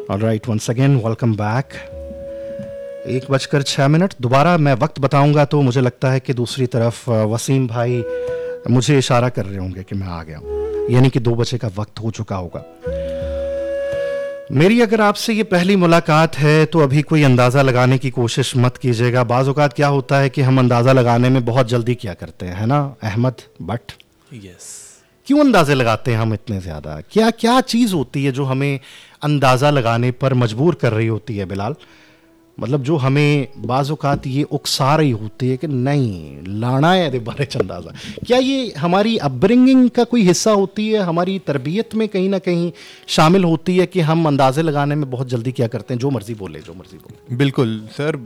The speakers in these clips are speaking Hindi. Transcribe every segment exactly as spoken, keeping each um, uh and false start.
Alright, once again welcome back. एक बजकर छः मिनट दोबारा मैं वक्त बताऊंगा तो मुझे लगता है कि दूसरी तरफ वसीम भाई मुझे इशारा कर रहे होंगे कि मैं आ गया हूँ, यानी कि दो बजे का वक्त हो चुका होगा। मेरी अगर आपसे ये पहली मुलाकात है तो अभी कोई अंदाज़ा लगाने की कोशिश मत कीजिएगा। बाज़ औक़ात क्या होता है कि हम अंदाज़ा लगाने में बहुत जल्दी क्या करते हैं, है ना अहमद बट? यस। क्यों अंदाज़े लगाते हैं हम इतने ज़्यादा? क्या क्या चीज़ होती है जो हमें अंदाज़ा लगाने पर मजबूर कर रही होती है बिलाल? मतलब जो हमें बाज़ औक़ात ये उकसा रही होती है कि नहीं लाना है दे बारे च अंदाज़ा। क्या ये हमारी अपब्रिंगिंग का कोई हिस्सा होती है, हमारी तरबियत में कहीं ना कहीं शामिल होती है कि हम अंदाज़े लगाने में बहुत जल्दी क्या करते हैं? जो मर्ज़ी बोले जो मर्ज़ी बोले। बिल्कुल सर,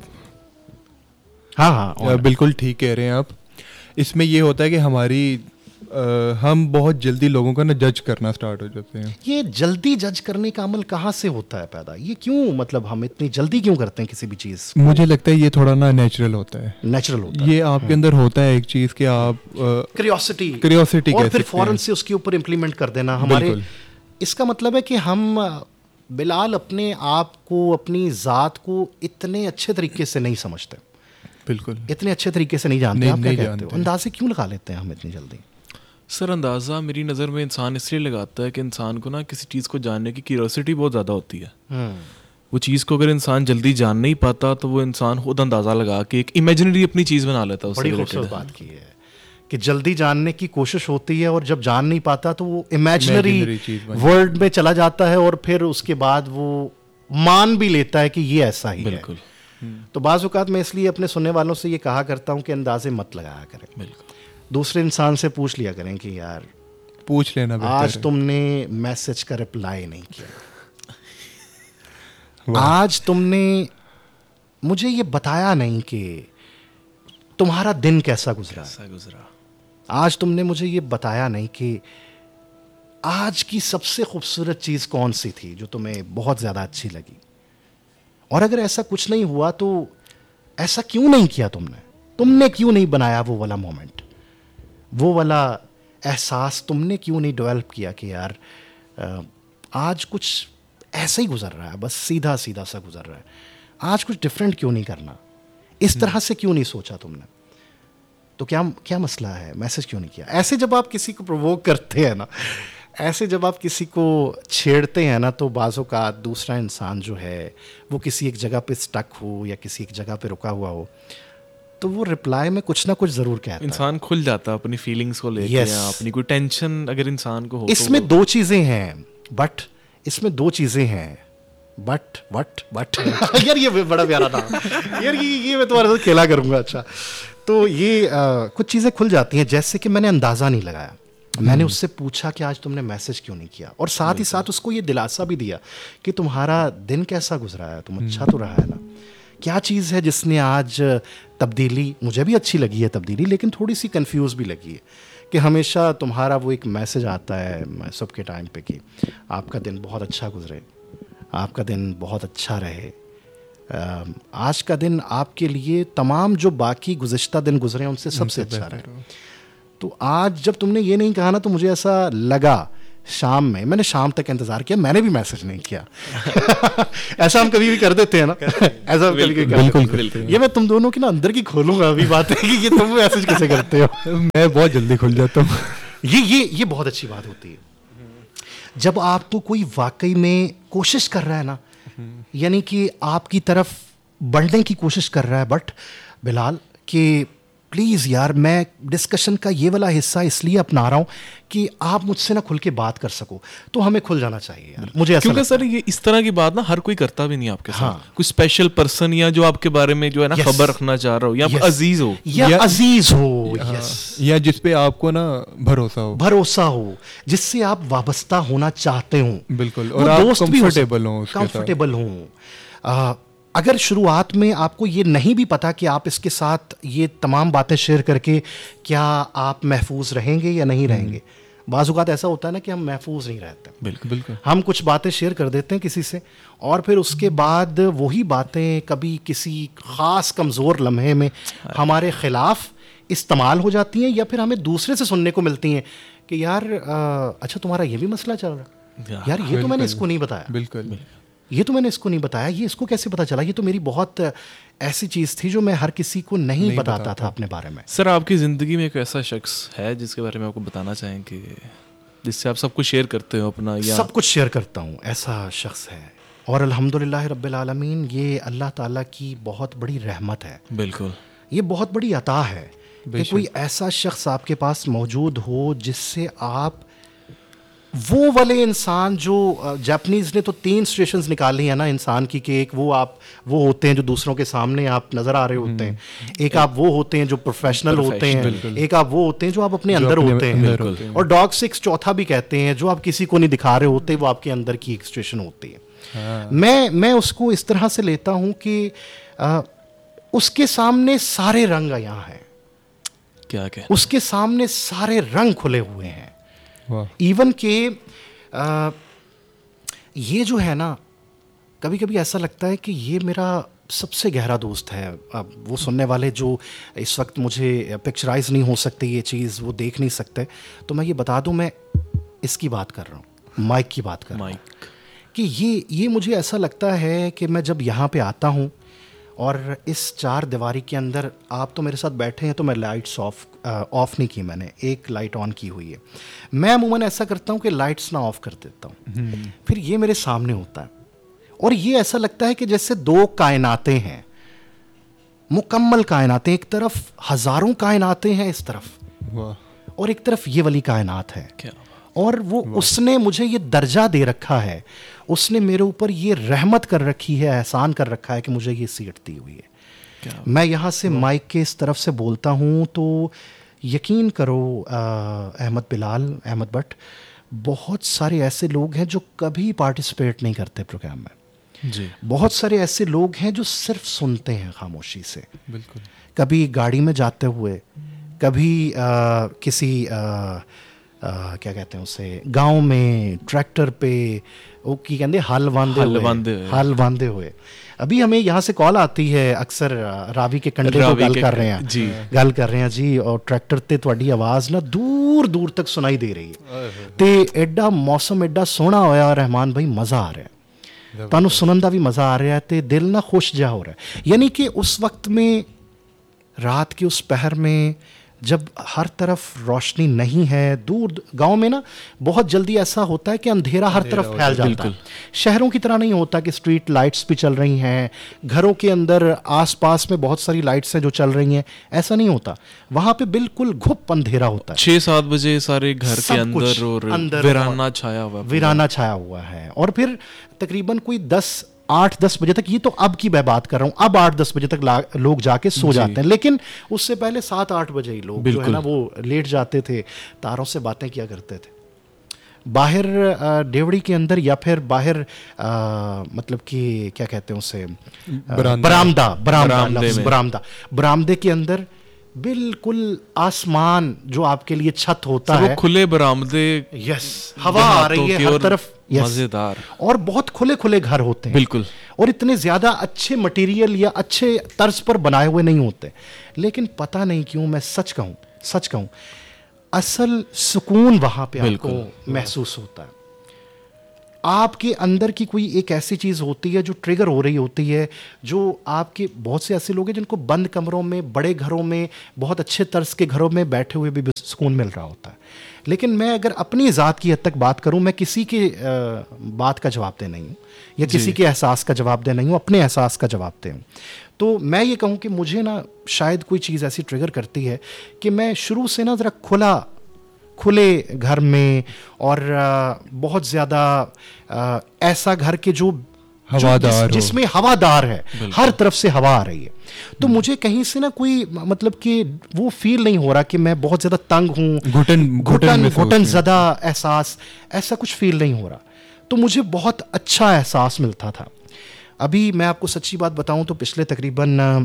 हाँ हाँ बिल्कुल ठीक कह रहे हैं आप। इसमें ये होता है कि हमारी आ, हम बहुत जल्दी लोगों का ना जज करना स्टार्ट हो जाते हैं। ये जल्दी जज करने का अमल कहाँ से होता है पैदा? ये क्यों, मतलब हम इतनी जल्दी क्यों करते हैं किसी भी चीज़? मुझे लगता है ये थोड़ा ना नेचुरल होता है। नेचुरल होता है, ये आपके अंदर होता है एक चीज़ कि आप क्यूरियोसिटी क्यूरियोसिटी और फिर फौरन से उसके ऊपर इम्प्लीमेंट कर देना हमारे। इसका मतलब है कि हम बिलाल अपने आप को, अपनी ज़ात को इतने अच्छे तरीके से नहीं समझते, बिल्कुल इतने अच्छे तरीके से नहीं जानते। नहीं, आप क्या नहीं कहते हो? अंदाजे क्यों लगा लेते हैं हम इतनी जल्दी? सर अंदाज़ा मेरी नज़र में इंसान इसलिए लगाता है कि इंसान को ना किसी चीज़ को जानने की क्यूरियोसिटी बहुत ज़्यादा होती है। वो चीज़ को अगर इंसान जल्दी जान नहीं पाता तो वो इंसान खुद अंदाज़ा लगा के एक इमेजिनरी अपनी चीज़ बना लेता है। बड़ी खूबसूरत बात की है कि जल्दी जानने की कोशिश होती है और जब जान नहीं पाता तो वो इमेजिनरी वर्ल्ड में चला जाता है और फिर उसके बाद वो मान भी लेता है कि ये ऐसा ही है। बिल्कुल। तो बाज़ औक़ात मैं इसलिए अपने सुनने वालों से ये कहा करता हूँ कि अंदाजे मत लगाया करें। बिल्कुल। दूसरे इंसान से पूछ लिया करें कि यार पूछ लेना आज तुमने मैसेज का रिप्लाई नहीं किया, आज तुमने मुझे ये बताया नहीं कि तुम्हारा दिन कैसा गुजरा कैसा गुजरा, आज तुमने मुझे ये बताया नहीं कि आज की सबसे खूबसूरत चीज़ कौन सी थी जो तुम्हें बहुत ज़्यादा अच्छी लगी। और अगर ऐसा कुछ नहीं हुआ तो ऐसा क्यों नहीं किया तुमने? तुमने क्यों नहीं बनाया वो वाला मोमेंट, वो वाला एहसास तुमने क्यों नहीं डेवलप किया कि यार आज कुछ ऐसा ही गुजर रहा है, बस सीधा सीधा सा गुजर रहा है, आज कुछ डिफरेंट क्यों नहीं करना, इस तरह से क्यों नहीं सोचा तुमने? तो क्या क्या मसला है, मैसेज क्यों नहीं किया? ऐसे जब आप किसी को प्रोवोक करते हैं ना, ऐसे जब आप किसी को छेड़ते हैं ना, तो बाज़ों का दूसरा इंसान जो है वो किसी एक जगह पे स्टक हो या किसी एक जगह पे रुका हुआ हो तो वो रिप्लाई में कुछ ना कुछ जरूर कहता है। इंसान खुल जाता है अपनी फीलिंग्स को लेकर yes. या अपनी कोई टेंशन अगर इंसान को हो। इसमें तो दो चीजें हैं बट इसमें दो चीजें हैं बट वट बट यार ये बड़ा प्यारा था यार, ये ये मैं तुम्हारे साथ खेला करूंगा। अच्छा तो ये आ, कुछ चीजें खुल जाती हैं, जैसे कि मैंने अंदाजा नहीं लगाया, मैंने उससे पूछा कि आज तुमने मैसेज क्यों नहीं किया, और साथ ही साथ उसको ये दिलासा भी दिया कि तुम्हारा दिन कैसा गुजरा है, तुम अच्छा तो रहा है ना, क्या चीज़ है जिसने आज तब्दीली, मुझे भी अच्छी लगी है तब्दीली लेकिन थोड़ी सी कंफ्यूज भी लगी है कि हमेशा तुम्हारा वो एक मैसेज आता है सबके टाइम पे कि आपका दिन बहुत अच्छा गुजरे, आपका दिन बहुत अच्छा रहे, आज का दिन आपके लिए तमाम जो बाकी गुज़िश्ता दिन गुजरे हैं उनसे सबसे अच्छा रहे। तो आज जब तुमने ये नहीं कहा ना तो मुझे ऐसा लगा शाम में, मैंने शाम तक इंतजार किया, मैंने भी मैसेज नहीं किया ऐसा हम कभी भी कर देते हैं ना, ऐसा हम कभी भी कर बिल्कुल, देते हैं। ये मैं तुम दोनों की ना अंदर की खोलूंगा अभी बात है कि ये तुम मैसेज कैसे करते हो मैं बहुत जल्दी खुल जाता हूँ ये ये ये बहुत अच्छी बात होती है जब आपको कोई वाकई में कोशिश कर रहा है ना, यानी कि आपकी तरफ बढ़ने की कोशिश कर रहा है, बट बिलाल कि प्लीज़ यार मैं डिस्कशन का ये वाला हिस्सा इसलिए अपना रहा हूँ कि आप मुझसे ना खुल के बात कर सको, तो हमें खुल जाना चाहिए यार, मुझे ऐसा क्योंकि सर ये इस तरह की बात ना हर कोई करता भी नहीं आपके साथ। हाँ। कोई स्पेशल पर्सन या जो आपके बारे में जो है ना yes. खबर रखना चाह रहा हो या yes. अजीज हो या, या अजीज हो हाँ, yes. या जिस पे आपको ना भरोसा हो भरोसा हो जिससे आप वाबस्ता होना चाहते हो, बिल्कुल, और आप कंफर्टेबल हो कंफर्टेबल हो। अगर शुरुआत में आपको ये नहीं भी पता कि आप इसके साथ ये तमाम बातें शेयर करके क्या आप महफूज रहेंगे या नहीं रहेंगे, बाज़ औक़ात ऐसा होता है ना कि हम महफूज नहीं रहते। बिल्कुल बिल्कुल हम कुछ बातें शेयर कर देते हैं किसी से और फिर उसके बाद वही बातें कभी किसी ख़ास कमज़ोर लम्हे में हमारे ख़िलाफ़ इस्तेमाल हो जाती हैं, या फिर हमें दूसरे से सुनने को मिलती हैं कि यार आ, अच्छा तुम्हारा ये भी मसला चल रहा है यार, ये तो मैंने इसको नहीं बताया। बिल्कुल ये तो मैंने इसको नहीं बताया, ये इसको कैसे पता चला? ये तो मेरी बहुत ऐसी चीज़ थी जो मैं हर किसी को नहीं, नहीं बताता था अपने बारे में। सर आपकी ज़िंदगी में एक ऐसा शख्स है जिसके बारे में आपको बताना चाहें कि जिससे आप सब कुछ शेयर करते हो अपना? या सब कुछ शेयर करता हूँ, ऐसा शख्स है। और अल्हम्दुलिल्लाह रब्बिल आलमीन, ये अल्लाह ताला की बहुत बड़ी रहमत है। बिल्कुल, ये बहुत बड़ी अता है कि कोई ऐसा शख्स आपके पास मौजूद हो जिससे आप वो वाले इंसान जो जापानीज़ ने तो तीन स्टेशंस निकाली हैं ना इंसान की, कि एक वो आप वो होते हैं जो दूसरों के सामने आप नज़र आ रहे होते हैं, एक आप वो होते हैं जो प्रोफेशनल होते हैं, एक आप वो होते हैं जो आप अपने अंदर होते हैं, और डॉग सिक्स चौथा भी कहते हैं, जो आप किसी को नहीं दिखा रहे होते, वो आपके अंदर की एक स्टेशन होती है। हाँ। मैं मैं उसको इस तरह से लेता हूँ कि आ, उसके सामने सारे रंग यहाँ हैं। क्या क्या उसके सामने सारे रंग खुले हुए हैं। इवन के आ, ये जो है ना, कभी कभी ऐसा लगता है कि ये मेरा सबसे गहरा दोस्त है। अब वो सुनने वाले जो इस वक्त मुझे पिक्चराइज नहीं हो सकते ये चीज़, वो देख नहीं सकते, तो मैं ये बता दूं, मैं इसकी बात कर रहा हूँ, माइक की बात कर रहा हूँ, कि ये ये मुझे ऐसा लगता है कि मैं जब यहाँ पे आता हूँ और इस चार दीवारी के अंदर आप तो मेरे साथ बैठे हैं, तो मैं लाइट्स ऑफ ऑफ नहीं की, मैंने एक लाइट ऑन की हुई है। मैं अमूमन ऐसा करता हूँ कि लाइट्स ना ऑफ कर देता हूँ, फिर ये मेरे सामने होता है और ये ऐसा लगता है कि जैसे दो कायनातें हैं, मुकम्मल कायनातें। एक तरफ हज़ारों कायनातें हैं इस तरफ, और एक तरफ ये वाली कायनात है। क्या? और वो उसने मुझे ये दर्जा दे रखा है, उसने मेरे ऊपर ये रहमत कर रखी है, एहसान कर रखा है कि मुझे ये सीट दी हुई है। क्या? मैं यहाँ से माइक के इस तरफ से बोलता हूँ तो यकीन करो अहमद बिलाल, अहमद भट्ट, बहुत सारे ऐसे लोग हैं जो कभी पार्टिसिपेट नहीं करते प्रोग्राम में जी। बहुत सारे ऐसे लोग हैं जो सिर्फ सुनते हैं खामोशी से। बिल्कुल। कभी गाड़ी में जाते हुए, कभी आ, किसी आ, आ, क्या कहते हैं उसे, गांव में ट्रैक्टर पे वो की कहते हल बांधे हुए हल बांधे हुए अभी हमें यहाँ से कॉल आती है अक्सर, रावी के कंडे को गल कर रहे हैं जी गल कर रहे हैं जी, और ट्रैक्टर ते तुहाडी आवाज़ ना दूर दूर तक सुनाई दे रही है, ते एडा मौसम एडा सोहना होया रहमान भाई, मज़ा आ रहा है, तुहानू सुनन दा भी मज़ा आ रहा है, ते दिल ना खुश जा हो रहा है। यानी कि उस वक्त में, रात के उस पहर में, जब हर तरफ रोशनी नहीं है, दूर गांव में ना बहुत जल्दी ऐसा होता है कि अंधेरा हर तरफ फैल जाता है। शहरों की तरह नहीं होता कि स्ट्रीट लाइट्स भी चल रही हैं, घरों के अंदर आसपास में बहुत सारी लाइट्स हैं जो चल रही हैं, ऐसा नहीं होता। वहाँ पे बिल्कुल घुप अंधेरा होता है। छः सात बजे सारे घर के अंदर और अंदर वीराना छाया हुआ वीराना छाया हुआ है, और फिर तकरीबन कोई दस आठ दस बजे तक, ये तो अब की मैं बात कर रहा हूँ, अब आठ दस बजे तक लोग जाके सो जाते हैं, लेकिन उससे पहले सात आठ बजे ही लोग जो है ना वो लेट जाते थे, तारों से बातें किया करते थे बाहर डेवड़ी के अंदर, या फिर बाहर आ, मतलब कि क्या कहते हैं उसे, बरामदा बरामदा बरामदा बरामदे के अंदर बिल्कुल आसमान जो आपके लिए छत होता है, खुले बरामदे, यस, हवा आ रही है हर तरफ, मजेदार, और बहुत खुले खुले घर होते हैं बिल्कुल, और इतने ज्यादा अच्छे मटेरियल या अच्छे तर्ज पर बनाए हुए नहीं होते, लेकिन पता नहीं क्यों, मैं सच कहूँ सच कहूँ असल सुकून वहां पे आपको महसूस होता है। आपके अंदर की कोई एक ऐसी चीज़ होती है जो ट्रिगर हो रही होती है, जो आपके, बहुत से ऐसे लोग हैं जिनको बंद कमरों में, बड़े घरों में, बहुत अच्छे तर्ज के घरों में बैठे हुए भी सुकून मिल रहा होता है। लेकिन मैं अगर अपनी ज़ात की हद तक बात करूं, मैं किसी के आ, बात का जवाब दे नहीं हूँ, या किसी के एहसास का जवाब दे नहीं हूँ, अपने एहसास का जवाब दे हूँ। तो मैं ये कहूँ कि मुझे ना शायद कोई चीज़ ऐसी ट्रिगर करती है कि मैं शुरू से ना ज़रा खुला खुले घर में, और बहुत ज़्यादा ऐसा घर के जो हवादार, जिस, जिसमें हवादार है, हर तरफ से हवा आ रही है, तो मुझे कहीं से ना कोई मतलब कि वो फील नहीं हो रहा कि मैं बहुत ज़्यादा तंग हूँ, घुटन घुटन घुटन ज़्यादा एहसास, ऐसा कुछ फील नहीं हो रहा। तो मुझे बहुत अच्छा एहसास मिलता था। अभी मैं आपको सच्ची बात बताऊँ तो पिछले तकरीबन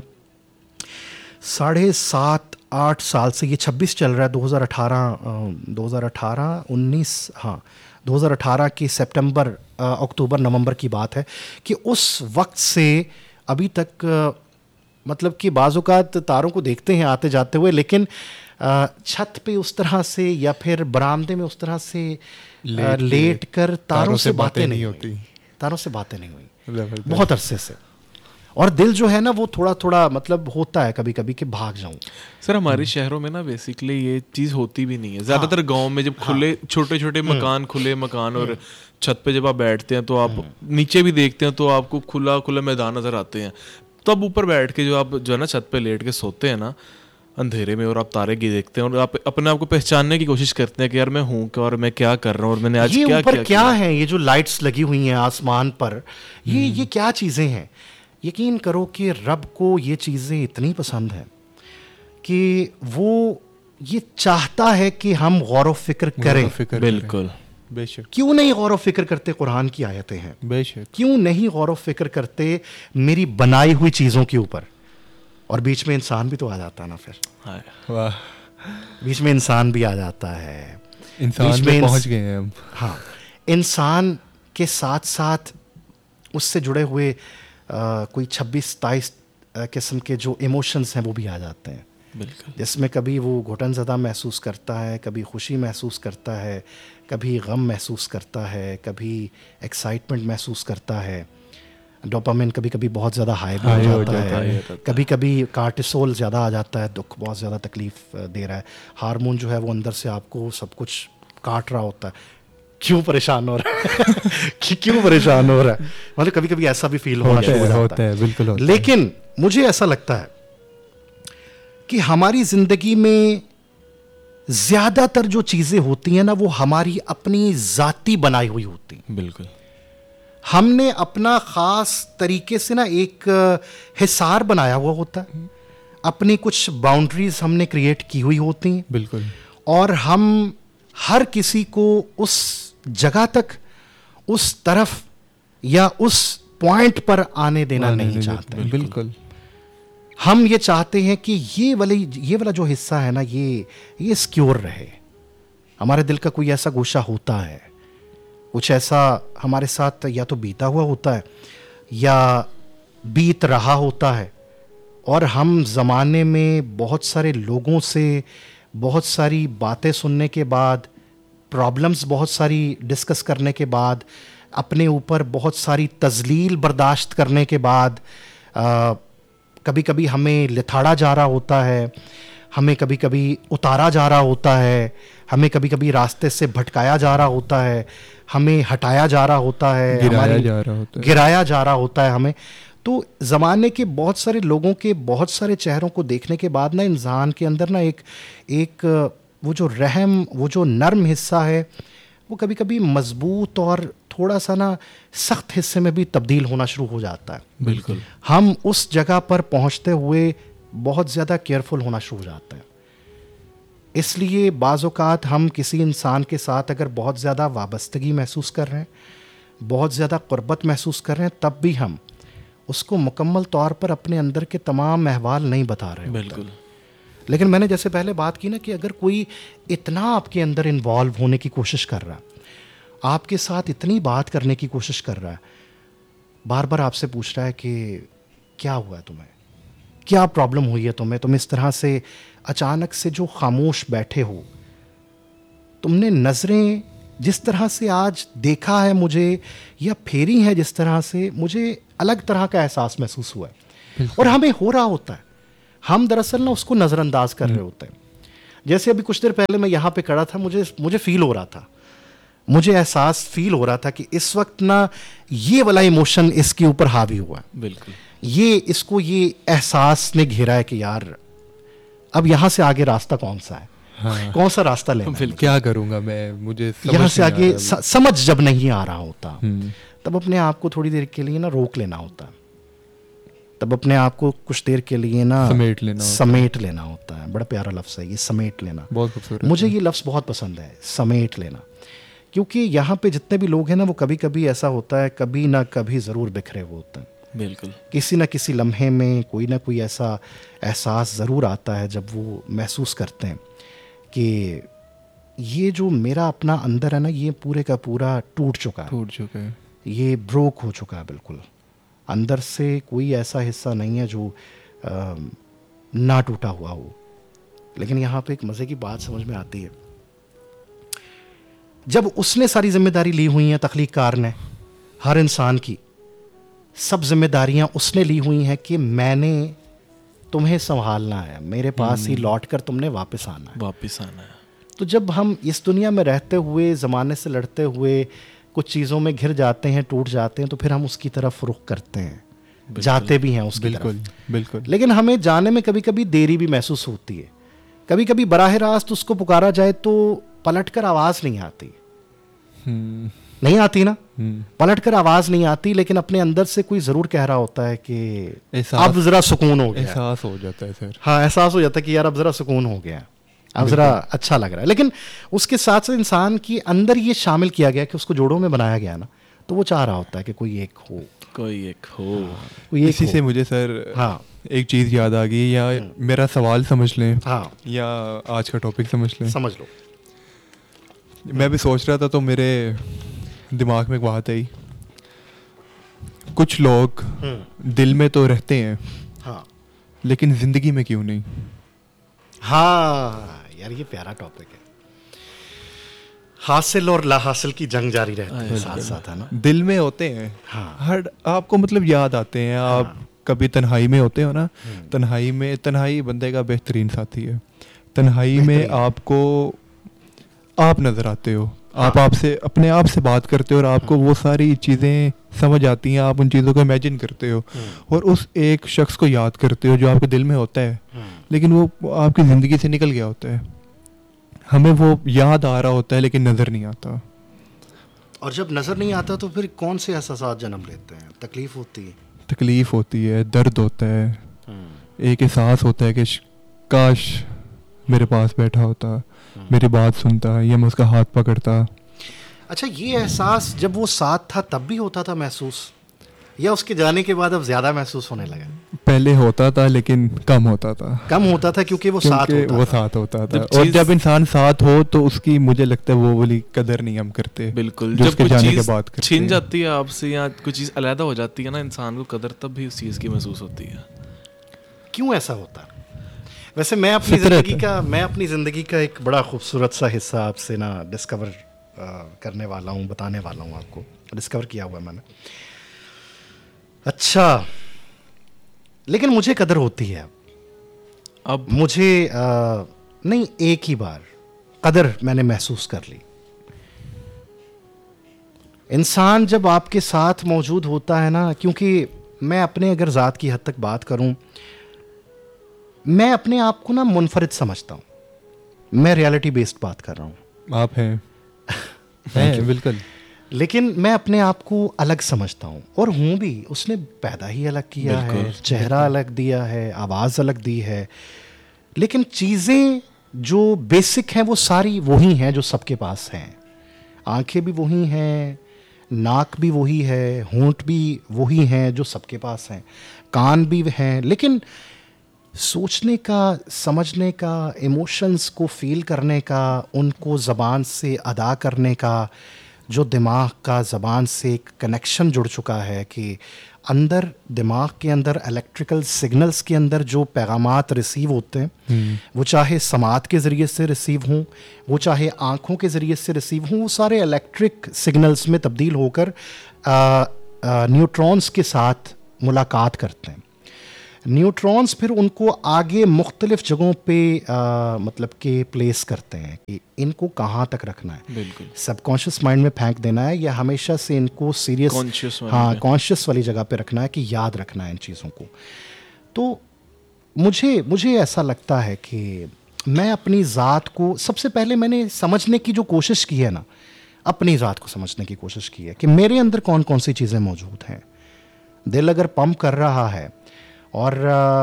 साढ़े सात आठ साल से, ये छब्बीस चल रहा है, दो हज़ार अठारह दो हज़ार अठारह उन्नीस हाँ दो हज़ार अठारह की सितंबर अक्टूबर नवंबर की बात है कि उस वक्त से अभी तक मतलब कि बाज़-औक़ात तारों को देखते हैं आते जाते हुए, लेकिन छत पे उस तरह से या फिर बरामदे में उस तरह से लेट, लेट कर तारों, तारों से, से बातें नहीं होती। तारों से बातें नहीं हुई जबरदस्त। बहुत अरसे से। और दिल जो है ना वो थोड़ा थोड़ा मतलब होता है कभी कभी कि भाग जाऊं। सर हमारे शहरों में ना बेसिकली ये चीज़ होती भी नहीं है ज़्यादातर। गांव में जब खुले छोटे छोटे मकान खुले मकान और छत पे जब आप बैठते हैं तो आप नीचे भी देखते हैं तो आपको खुला खुला मैदान नज़र आते हैं। तब ऊपर बैठ के जो आप जो है ना छत पे लेट के सोते हैं ना अंधेरे में और आप तारे की देखते हैं और आप अपने आप को पहचानने की कोशिश करते हैं कि यार मैं हूँ क्या और मैं क्या कर रहा हूँ और मैंने आज ये क्या ऊपर क्या, क्या है, ये जो लाइट्स लगी हुई हैं आसमान पर, ये ये क्या चीज़ें हैं। यकीन करो कि रब को ये चीज़ें इतनी पसंद है कि वो ये चाहता है कि हम गौर व फिक्र करें। फिक्र बिल्कुल बेशक। क्यों नहीं गौर व फिक्र करते कुरान की आयतें हैं, बेशक। क्यों नहीं गौर व फिक्र करते मेरी बनाई हुई चीज़ों के ऊपर। और बीच में इंसान भी तो आ जाता है ना, फिर हाँ वाह, बीच में इंसान भी आ जाता है। इंसान बीच में में इंस- पहुंच गए हैं हम। हाँ, इंसान के साथ साथ उससे जुड़े हुए आ, कोई छब्बीस सताईस किस्म के जो इमोशंस हैं वो भी आ जाते हैं, बिल्कुल। जिसमें कभी वो घुटन ज़दा महसूस करता है, कभी खुशी महसूस करता है, कभी गम महसूस करता है, कभी एक्साइटमेंट महसूस करता है। डोपामिन कभी कभी बहुत ज़्यादा हाई भी हाई हो हो जाता जाता है, है। कभी कभी कार्टिसोल ज़्यादा आ जाता है, दुख बहुत ज़्यादा तकलीफ़ दे रहा है, हार्मोन जो है वो अंदर से आपको सब कुछ काट रहा होता है। क्यों परेशान हो रहा है कि क्यों परेशान हो रहा है, मतलब कभी कभी ऐसा भी फील होना होता शुरू हो है, जाता होता है, बिल्कुल होता है। लेकिन मुझे ऐसा लगता है कि हमारी ज़िंदगी में ज़्यादातर जो चीज़ें होती हैं ना वो हमारी अपनी ज़ाती बनाई हुई होती हैं। बिल्कुल हमने अपना ख़ास तरीके से ना एक हिसार बनाया हुआ होता है, अपनी कुछ बाउंड्रीज हमने क्रिएट की हुई होती हैं, बिल्कुल। और हम हर किसी को उस जगह तक, उस तरफ या उस पॉइंट पर आने देना आने नहीं देना- चाहते। बिल्कुल। हम ये चाहते हैं कि ये वाली ये वाला जो हिस्सा है ना ये ये सिक्योर रहे। हमारे दिल का कोई ऐसा गोशा होता है, कुछ ऐसा हमारे साथ या तो बीता हुआ होता है या बीत रहा होता है, और हम ज़माने में बहुत सारे लोगों से बहुत सारी बातें सुनने के बाद, प्रॉब्लम्स बहुत सारी डिस्कस करने के बाद, अपने ऊपर बहुत सारी तज़लील बर्दाश्त करने के बाद, आ, कभी कभी हमें लिथाड़ा जा रहा होता है, हमें कभी कभी उतारा जा रहा होता है, हमें कभी कभी रास्ते से भटकाया जा रहा होता है, हमें हटाया जा रहा होता है, गिराया हमारी- जा रहा होता है। गिराया जा रहा होता है हमें। तो ज़माने के बहुत सारे लोगों के बहुत सारे चेहरों को देखने के बाद ना इंसान के अंदर ना एक एक वो जो रहम, वो जो नर्म हिस्सा है वो कभी कभी मजबूत और थोड़ा सा ना सख्त हिस्से में भी तब्दील होना शुरू हो जाता है। बिल्कुल हम उस जगह पर पहुंचते हुए बहुत ज़्यादा केयरफुल होना शुरू हो जाता है। इसलिए बाज़ औक़ात हम किसी इंसान के साथ अगर बहुत ज़्यादा वाबस्तगी महसूस कर रहे हैं, बहुत ज़्यादा क़ुर्बत महसूस कर रहे हैं, तब भी हम उसको मुकम्मल तौर पर अपने अंदर के तमाम अहवाल नहीं बता रहे होते। बिल्कुल। लेकिन मैंने जैसे पहले बात की ना कि अगर कोई इतना आपके अंदर इन्वॉल्व होने की कोशिश कर रहा है, आपके साथ इतनी बात करने की कोशिश कर रहा है, बार बार आपसे पूछ रहा है कि क्या हुआ है तुम्हें, क्या प्रॉब्लम हुई है तुम्हें, तुम इस तरह से अचानक से जो खामोश बैठे हो, तुमने नज़रें जिस तरह से आज देखा है मुझे या फेरी हैं जिस तरह से, मुझे अलग तरह का एहसास महसूस हुआ है। और हमें हो रहा होता है, हम दरअसल ना उसको नज़रअंदाज कर रहे होते हैं। जैसे अभी कुछ देर पहले मैं यहाँ पे खड़ा था, मुझे मुझे फील हो रहा था, मुझे एहसास फील हो रहा था कि इस वक्त ना ये वाला इमोशन इसके ऊपर हावी हुआ है। बिल्कुल ये इसको ये एहसास ने घेरा है कि यार अब यहाँ से आगे रास्ता कौन सा है, हाँ। कौन सा रास्ता लेना है? क्या करूंगा मैं, मुझे समझ यहाँ से नहीं आ आगे रहा स, समझ जब नहीं आ रहा होता, हम्म। तब अपने आप को थोड़ी देर के लिए ना रोक लेना होता है, तब अपने आप को कुछ देर के लिए ना समेट लेना होता समेट लेना होता है। बड़ा प्यारा लफ्ज़ है ये, समेट लेना। बहुत खूबसूरत मुझे है। ये लफ्ज़ बहुत पसंद है, समेट लेना, क्योंकि यहाँ पे जितने भी लोग हैं ना वो कभी कभी ऐसा होता है, कभी ना कभी ज़रूर बिखरे हुए होते हैं। बिल्कुल किसी न किसी लम्हे में कोई ना कोई ऐसा एहसास ज़रूर आता है जब वो महसूस करते हैं कि ये जो मेरा अपना अंदर है ना, ये पूरे का पूरा टूट चुका है, टूट चुका है। ये ब्रोक हो चुका है बिल्कुल। अंदर से कोई ऐसा हिस्सा नहीं है जो आ, ना टूटा हुआ हो। लेकिन यहाँ पे एक मज़े की बात समझ में आती है, जब उसने सारी जिम्मेदारी ली हुई है तख्लीक़कार ने, हर इंसान की सब जिम्मेदारियां उसने ली हुई हैं कि मैंने तुम्हें संभालना है, मेरे पास ही लौट कर तुमने वापस आना है। वापस आना है। तो जब हम इस दुनिया में रहते हुए ज़माने से लड़ते हुए कुछ चीज़ों में घिर जाते हैं, टूट जाते हैं, तो फिर हम उसकी तरफ रुख करते हैं, जाते भी हैं उसकी बिल्कुल तरफ। बिल्कुल। लेकिन हमें जाने में कभी कभी देरी भी महसूस होती है। कभी कभी बराह रास्त उसको पुकारा जाए तो पलटकर आवाज़ नहीं आती। हम्म, नहीं आती ना, हम्म। पलटकर आवाज़ नहीं आती, लेकिन अपने अंदर से कोई ज़रूर कह रहा होता है कि एहसास- अब ज़रा सुकून हो गया। एहसास हो जाता है सर। हाँ, एहसास हो जाता है कि यार अब ज़रा सुकून हो गया, अब ज़रा अच्छा लग रहा है। लेकिन उसके साथ साथ इंसान के अंदर ये शामिल किया गया कि उसको जोड़ों में बनाया गया ना, तो वो चाह रहा होता है कि कोई एक हो, कोई एक हो। कोई एक इसी हो। से मुझे सर हाँ एक चीज़ याद आ गई, या मेरा सवाल समझ लें हाँ, या आज का टॉपिक समझ लें। समझ लो। मैं भी सोच रहा था तो मेरे दिमाग में एक बात आई, कुछ लोग हम्म, दिल में तो रहते हैं हाँ लेकिन ज़िंदगी में क्यों नहीं? हाँ यार, ये प्यारा टॉपिक है। हासिल और ला हासिल की जंग जारी रहती है साथ साथ, है ना। दिल में होते हैं, हाँ हर आपको मतलब याद आते हैं। आप कभी तन्हाई में होते हो ना, तन्हाई में तन्हाई बंदे का बेहतरीन साथी है। तन्हाई में बेहतरीन। आपको आप नज़र आते हो, आप आपसे अपने आप से बात करते हो और आपको वो सारी चीज़ें समझ आती हैं, आप उन चीज़ों को इमेजिन करते हो और उस एक शख्स को याद करते हो जो आपके दिल में होता है, लेकिन वो आपकी ज़िंदगी से निकल गया होता है। हमें वो याद आ रहा होता है लेकिन नज़र नहीं आता। और जब नज़र नहीं आता तो फिर कौन से एहसास जन्म लेते हैं? तकलीफ होती है, तकलीफ़ होती है, दर्द होता है, एक एहसास होता है कि श- काश मेरे पास बैठा होता, मेरी बात सुनता, या मैं उसका हाथ पकड़ता। अच्छा, ये एहसास जब वो साथ था तब भी होता था महसूस, या उसके जाने के बाद अब ज़्यादा महसूस होने लगा? पहले होता था लेकिन कम होता था, कम होता था क्योंकि वो साथ क्योंकि होता वो था। साथ होता था। जब और चीज़- जब इंसान साथ हो तो उसकी मुझे लगता है वो वाली कदर नहीं हम करते। बिल्कुल, जो जब उसके कुछ जाने के चीज़ बाद करते छिन हैं। जाती है आपसे या कुछ चीज़ अलहदा हो जाती है ना, इंसान को कदर तब भी उस चीज़ की महसूस होती है। क्यों ऐसा होता? वैसे मैं अपनी फितरत ज़िंदगी है। का मैं अपनी ज़िंदगी का एक बड़ा खूबसूरत सा हिस्सा आपसे ना डिस्कवर करने वाला हूँ, बताने वाला हूँ आपको। डिस्कवर किया हुआ है मैंने। अच्छा, लेकिन मुझे कदर होती है अब मुझे आ, नहीं, एक ही बार कदर मैंने महसूस कर ली। इंसान जब आपके साथ मौजूद होता है ना, क्योंकि मैं अपने अगर ज़ात की हद तक बात करूं, मैं अपने आप को ना मुनफरिद समझता हूं। मैं रियलिटी बेस्ड बात कर रहा हूं, आप हैं हैं बिल्कुल। लेकिन मैं अपने आप को अलग समझता हूँ, और हूँ भी। उसने पैदा ही अलग किया है, चेहरा अलग दिया है, आवाज़ अलग दी है, लेकिन चीज़ें जो बेसिक हैं वो सारी वही हैं जो सबके पास हैं। आंखें भी वही हैं, नाक भी वही है, होंठ भी वही हैं जो सबके पास हैं, कान भी हैं, लेकिन सोचने का, समझने का, इमोशंस को फील करने का, उनको ज़बान से अदा करने का जो दिमाग का ज़बान से एक कनेक्शन जुड़ चुका है कि अंदर दिमाग के अंदर इलेक्ट्रिकल सिग्नल्स के अंदर जो पैगामात रिसीव होते हैं, वो चाहे समात के ज़रिए से रिसीव हों, वो चाहे आँखों के ज़रिए से रिसीव हों, वो सारे इलेक्ट्रिक सिग्नल्स में तब्दील होकर न्यूट्रॉन्स के साथ मुलाकात करते हैं। न्यूट्रॉन्स फिर उनको आगे मुख्तलिफ जगहों पे आ, मतलब कि प्लेस करते हैं कि इनको कहाँ तक रखना है। बिल्कुल सबकॉन्शियस माइंड में फेंक देना है, या हमेशा से इनको सीरियस, Conscious वाले हाँ पे। कॉन्शियस वाली जगह पे रखना है कि याद रखना है इन चीज़ों को। तो मुझे मुझे ऐसा लगता है कि मैं अपनी ज़ात को सबसे पहले मैंने समझने की जो कोशिश की है ना, अपनी ज़ात को समझने की कोशिश की है कि मेरे अंदर कौन कौन सी चीज़ें मौजूद हैं। दिल अगर पंप कर रहा है और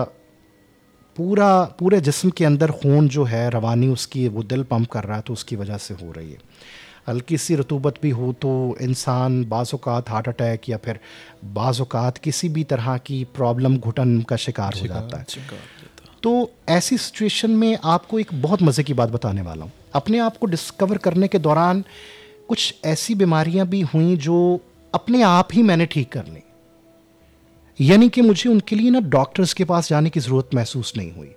पूरा पूरे जिस्म के अंदर खून जो है, रवानी उसकी, वो दिल पंप कर रहा है, तो उसकी वजह से हो रही है। हल्की सी रतूबत भी हो तो इंसान बाज़ औक़ात हार्ट अटैक या फिर बाज़ औक़ात किसी भी तरह की प्रॉब्लम, घुटन का शिकार हो जाता है। तो ऐसी सिचुएशन में आपको एक बहुत मज़े की बात बताने वाला हूँ। अपने आप को डिस्कवर करने के दौरान कुछ ऐसी बीमारियाँ भी हुई जो अपने आप ही मैंने ठीक कर ली, यानी कि मुझे उनके लिए ना डॉक्टर्स के पास जाने की ज़रूरत महसूस नहीं हुई।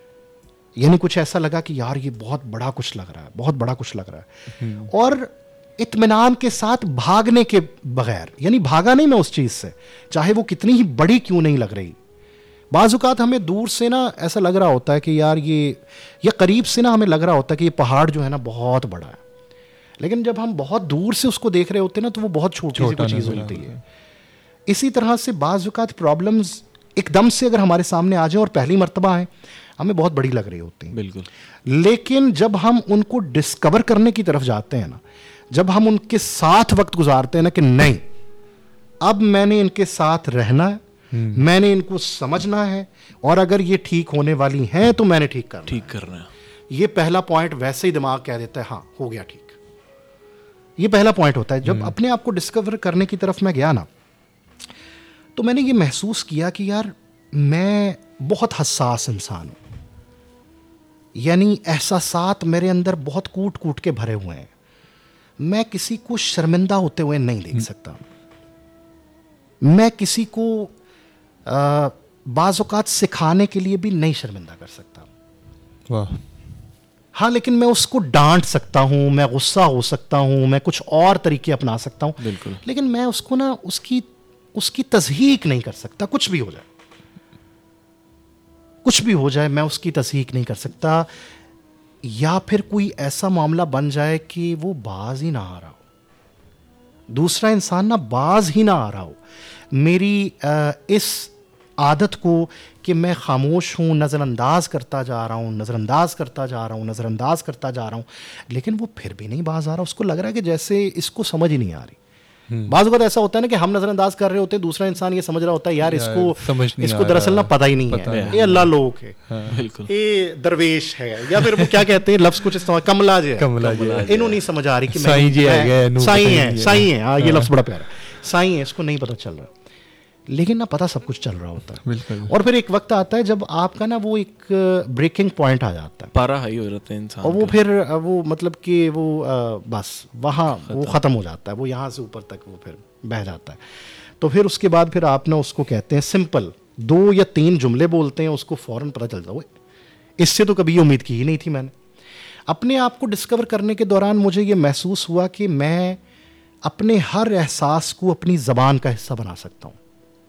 यानी कुछ ऐसा लगा कि यार ये बहुत बड़ा कुछ लग रहा है, बहुत बड़ा कुछ लग रहा है। और इत्मीनान के साथ भागने के बगैर, यानी भागा नहीं मैं उस चीज़ से, चाहे वो कितनी ही बड़ी क्यों नहीं लग रही। बाज़-औक़ात हमें दूर से ना ऐसा लग रहा होता है कि यार ये ये करीब से ना हमें लग रहा होता है कि ये पहाड़ जो है ना बहुत बड़ा है, लेकिन जब हम बहुत दूर से उसको देख रहे होते हैं ना तो वो बहुत छोटी सी कोई चीज़ होती है। इसी तरह से बाज़-औक़ात प्रॉब्लम्स एकदम से अगर हमारे सामने आ जाए और पहली मर्तबा है, हमें बहुत बड़ी लग रही होती हैं। बिल्कुल। लेकिन जब हम उनको डिस्कवर करने की तरफ जाते हैं ना, जब हम उनके साथ वक्त गुजारते हैं ना कि नहीं अब मैंने इनके साथ रहना है, मैंने इनको समझना है, और अगर ये ठीक होने वाली हैं तो मैंने ठीक करना ठीक करना है। ये पहला पॉइंट वैसे ही दिमाग कह देता है हाँ हो गया ठीक। ये पहला पॉइंट होता है। जब अपने आप को डिस्कवर करने की तरफ मैं गया ना, तो मैंने ये महसूस किया कि यार मैं बहुत हसास इंसान हूं, यानी एहसासात मेरे अंदर बहुत कूट कूट के भरे हुए हैं। मैं किसी को शर्मिंदा होते हुए नहीं देख सकता, मैं किसी को आ, बाज़ औक़ात सिखाने के लिए भी नहीं शर्मिंदा कर सकता। वाह। हाँ, लेकिन मैं उसको डांट सकता हूँ, मैं गुस्सा हो सकता हूँ, मैं कुछ और तरीके अपना सकता हूँ, बिल्कुल। लेकिन मैं उसको ना उसकी उसकी तज़हीक नहीं कर सकता। कुछ भी हो जाए, कुछ भी हो जाए, मैं उसकी तज़हीक नहीं कर सकता। या फिर कोई ऐसा मामला बन जाए कि वो बाज ही ना आ रहा हो, दूसरा इंसान ना बाज ही ना आ रहा हो। मेरी आ, इस आदत को कि मैं खामोश हूँ, नज़रअंदाज करता जा रहा हूँ, नज़रअंदाज करता जा रहा हूँ, नज़रअंदाज करता जा रहा हूँ, लेकिन वो फिर भी नहीं बाज आ रहा। उसको लग रहा है कि जैसे इसको समझ ही नहीं आ रही। बाज़ वक़्त ऐसा होता है ना कि हम नज़रअंदाज कर रहे होते हैं, दूसरा इंसान ये समझ रहा होता है यार इसको इसको दरअसल ना पता ही नहीं है, ये अल्लाह लोग है, बिल्कुल, ये दरवेश है, या फिर वो क्या कहते हैं लफ्ज़ कुछ इस्तेमाल, कमला जी है, इन्हों नहीं समझ आ रही कि साईं जी है, साईं है, साईं है, हाँ ये लफ्ज़ बड़ा प्यारा, साईं है, इसको नहीं पता चल रहा, लेकिन ना पता सब कुछ चल रहा होता है। और फिर एक वक्त आता है जब आपका ना वो एक ब्रेकिंग पॉइंट आ जाता है, पारा हाई हो जाता है इंसान, और वो फिर वो मतलब कि वो बस वहाँ वो ख़त्म हो जाता है, वो यहाँ से ऊपर तक वो फिर बह जाता है। तो फिर उसके बाद फिर आप ना उसको कहते हैं सिंपल, दो या तीन जुमले बोलते हैं, उसको फ़ौरन पता चलता है। इससे तो कभी उम्मीद की ही नहीं थी मैंने। अपने आप को डिस्कवर करने के दौरान मुझे ये महसूस हुआ कि मैं अपने हर एहसास को अपनी ज़बान का हिस्सा बना सकता हूँ।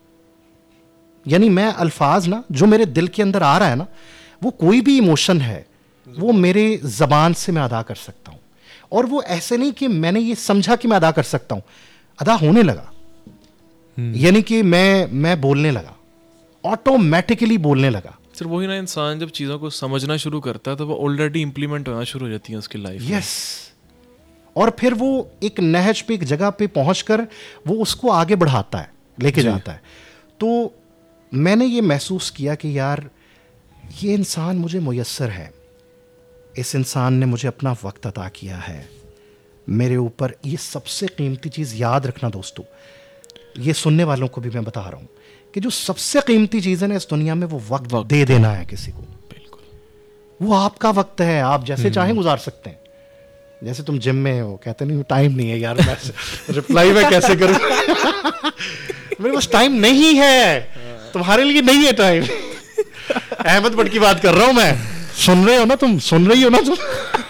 यानी मैं अल्फाज ना जो मेरे दिल के अंदर आ रहा है ना, वो कोई भी इमोशन है वो मेरे ज़बान से मैं अदा कर सकता हूँ। और वो ऐसे नहीं कि मैंने ये समझा कि मैं अदा कर सकता हूँ, अदा होने लगा। यानी कि मैं मैं बोलने लगा, ऑटोमेटिकली बोलने लगा। सिर्फ वही ना, इंसान जब चीज़ों को समझना शुरू करता है तो वो ऑलरेडी इंप्लीमेंट होना शुरू हो जाती है उसकी लाइफ में। यस। और फिर वो एक नहज पे, एक जगह पे पहुंचकर वो उसको आगे बढ़ाता है, लेके जाता है। तो मैंने ये महसूस किया कि यार ये इंसान मुझे मुयस्सर है, इस इंसान ने मुझे अपना वक्त अता किया है मेरे ऊपर। ये सबसे कीमती चीज़ याद रखना दोस्तों, ये सुनने वालों को भी मैं बता रहा हूँ कि जो सबसे कीमती चीज़ है ना इस दुनिया में, वो वक्त, वक्त दे देना है किसी को। बिल्कुल, वो आपका वक्त है, आप जैसे चाहें गुजार सकते हैं। जैसे तुम जिम में हो, कहते नहीं टाइम नहीं है यार, मैं रिप्लाई मैं कैसे करूँ मेरे पास टाइम नहीं है, तुम्हारे लिए नहीं है टाइम। अहमद भट्ट की बात कर रहा हूं मैं, सुन रहे हो ना तुम, सुन रही हो ना तुम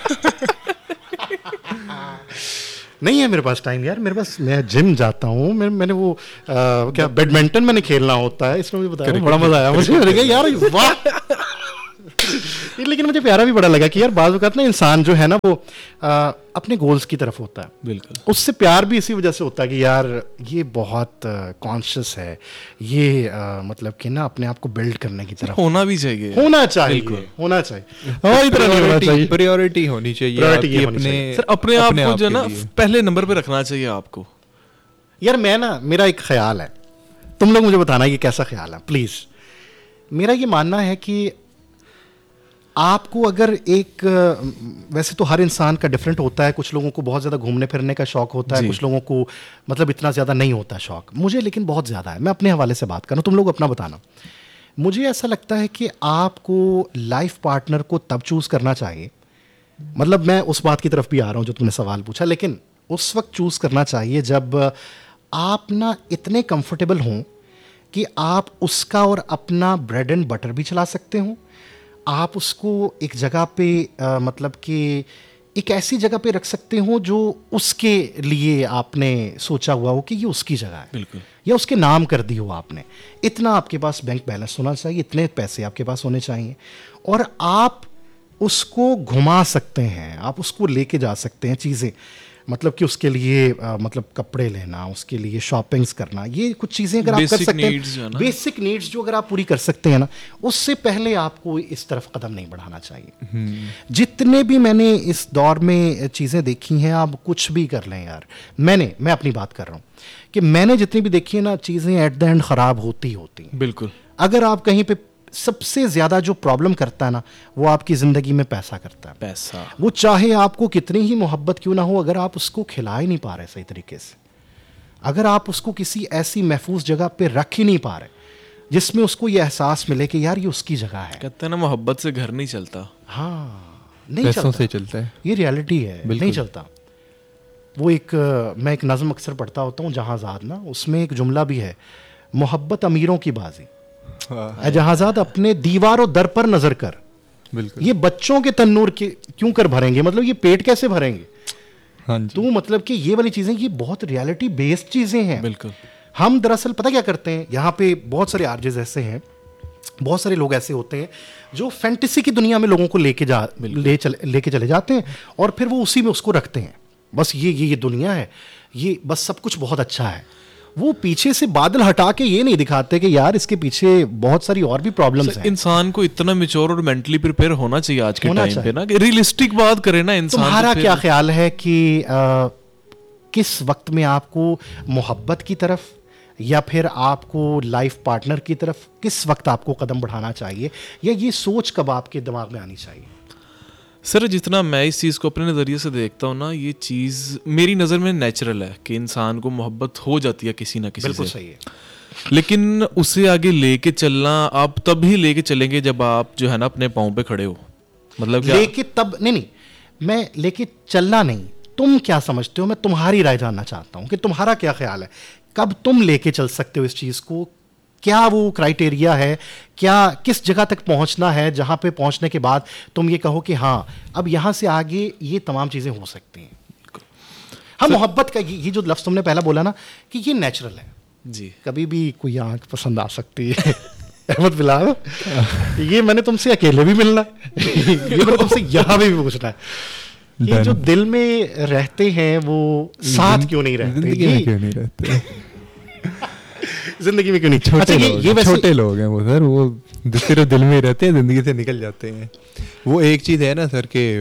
नहीं है मेरे पास टाइम यार, मेरे पास, मैं जिम जाता हूँ, मैं मैंने वो आ, क्या बैडमिंटन मैंने खेलना होता है, इसमें भी बताया, बड़ा मजा आया मुझे। मैंने कहा यार वाह लेकिन मुझे प्यारा भी बड़ा लगा कि यार बाज़ वक़्त ना इंसान जो है ना वो आ, अपने गोल्स की तरफ होता है। बिल्कुल, उससे प्यार भी इसी वजह से होता है कि यार ये बहुत कॉन्शियस है, ये आ, मतलब कि ना अपने आप को बिल्ड करने की तरफ होना भी चाहिए, होना चाहिए, होना चाहिए, हमारी तरह नहीं होना चाहिए, प्रायोरिटी होनी चाहिए, प्रायोरिटी अपने सर अपने आप को जो ना पहले नंबर पे रखना चाहिए आपको। यार मैं ना, मेरा एक ख्याल है, तुम लोग मुझे बताना ये कैसा ख्याल है प्लीज़। मेरा ये मानना है कि आपको अगर एक, वैसे तो हर इंसान का डिफरेंट होता है, कुछ लोगों को बहुत ज़्यादा घूमने फिरने का शौक़ होता है, कुछ लोगों को मतलब इतना ज़्यादा नहीं होता शौक़, मुझे लेकिन बहुत ज़्यादा है। मैं अपने हवाले से बात कर रहा हूँ, तुम लोग अपना बताना। मुझे ऐसा लगता है कि आपको लाइफ पार्टनर को तब चूज़ करना चाहिए, मतलब मैं उस बात की तरफ भी आ रहा हूँ जो तुमने सवाल पूछा, लेकिन उस वक्त चूज़ करना चाहिए जब आप ना इतने कंफर्टेबल हों कि आप उसका और अपना ब्रेड एंड बटर भी चला सकते हों, आप उसको एक जगह पे आ, मतलब कि एक ऐसी जगह पे रख सकते हो जो उसके लिए आपने सोचा हुआ हो कि ये उसकी जगह है, बिल्कुल, या उसके नाम कर दी हो आपने। इतना आपके पास बैंक बैलेंस होना चाहिए, इतने पैसे आपके पास होने चाहिए, और आप उसको घुमा सकते हैं, आप उसको लेके जा सकते हैं चीज़ें, मतलब कि उसके लिए आ, मतलब कपड़े लेना, उसके लिए शॉपिंग्स करना, ये कुछ चीज़ें अगर आप कर Basic सकते needs जो है हैं, ना। बेसिक नीड्स जो अगर आप पूरी कर सकते हैं ना, उससे पहले आपको इस तरफ कदम नहीं बढ़ाना चाहिए। जितने भी मैंने इस दौर में चीज़ें देखी हैं, आप कुछ भी कर लें यार, मैंने मैं अपनी बात कर रहा हूँ कि मैंने जितनी भी देखी है ना, चीज़ें एट द एंड ख़राब होती होती हैं। बिल्कुल। अगर आप कहीं पे, सबसे ज़्यादा जो प्रॉब्लम करता है ना, वो आपकी ज़िंदगी में पैसा करता है। पैसा, वो चाहे आपको कितनी ही मोहब्बत क्यों ना हो, अगर आप उसको खिला ही नहीं पा रहे सही तरीके से, अगर आप उसको किसी ऐसी महफूज जगह पे रख ही नहीं पा रहे जिसमें उसको ये एहसास मिले कि यार ये उसकी जगह है। कहते हैं ना, मोहब्बत से घर नहीं चलता। हाँ, नहीं पैसों चलता, से चलता है, ये रियलिटी है, नहीं चलता। वो एक अ, मैं एक नज़म अक्सर पढ़ता होता हूँ जहाज़ाद ना, उसमें एक जुमला भी है, मोहब्बत अमीरों की बाजी, हाँ, जहाज़ाद अपने दीवारों दर पर नजर कर, बिल्कुल, ये बच्चों के तन्नूर के क्यों कर भरेंगे, मतलब ये पेट कैसे भरेंगे। हाँ जी, तो मतलब कि ये वाली चीज़ें, ये बहुत रियलिटी बेस्ड चीज़ें हैं। बिल्कुल। हम दरअसल पता क्या करते हैं, यहाँ पे बहुत सारे आरजेस ऐसे हैं, बहुत सारे लोग ऐसे होते हैं जो फैंटेसी की दुनिया में लोगों को लेके जा ले चले लेके चले जाते हैं, और फिर वो उसी में उसको रखते हैं, बस ये ये ये दुनिया है, ये बस सब कुछ बहुत अच्छा है। वो पीछे से बादल हटा के ये नहीं दिखाते कि यार इसके पीछे बहुत सारी और भी प्रॉब्लम्स हैं। इंसान को इतना मेच्योर और मेंटली प्रिपेयर होना चाहिए आज के होना टाइम पे चाहिए। ना, कि रियलिस्टिक बात करें ना इंसान। तुम्हारा तो फिर- क्या ख्याल है कि आ, किस वक्त में आपको मोहब्बत की तरफ या फिर आपको लाइफ पार्टनर की तरफ, किस वक्त आपको कदम बढ़ाना चाहिए, या ये सोच कब आपके दिमाग में आनी चाहिए? सर, जितना मैं इस चीज़ को अपने नज़रिए से देखता हूँ ना, ये चीज़ मेरी नज़र में नेचुरल है कि इंसान को मोहब्बत हो जाती है किसी ना किसी बिल्कुल से। सही है। लेकिन उसे आगे लेके चलना आप तब ही लेके चलेंगे जब आप जो है ना अपने पाँव पे खड़े हो। मतलब क्या? लेके तब नहीं नहीं मैं लेके चलना नहीं, तुम क्या समझते हो, मैं तुम्हारी राय जानना चाहता हूँ कि तुम्हारा क्या ख्याल है, कब तुम लेके चल सकते हो इस चीज़ को, क्या वो क्राइटेरिया है, क्या किस जगह तक पहुंचना है जहां पे पहुंचने के बाद तुम ये कहो कि हाँ अब यहां से आगे ये तमाम चीज़ें हो सकती हैं। हाँ, मोहब्बत का ये ये जो लफ्ज़ तुमने पहला बोला ना कि ये नेचुरल है, जी, कभी भी कोई आंख पसंद आ सकती है। अहमद बिलाल, ये मैंने तुमसे अकेले भी मिलना है, ये मैंने तुमसे यहाँ भी पूछना है, ये जो दिल में रहते हैं वो साथ क्यों नहीं रहते, जिंदगी में क्यों नहीं रहते, जिंदगी में क्यों नहीं। छोटे अच्छा, ये, लोग ये वैसे छोटे लोग हैं वो सर, वो सिर्फ दिल में रहते हैं, जिंदगी से निकल जाते हैं। वो एक चीज़ है ना सर कि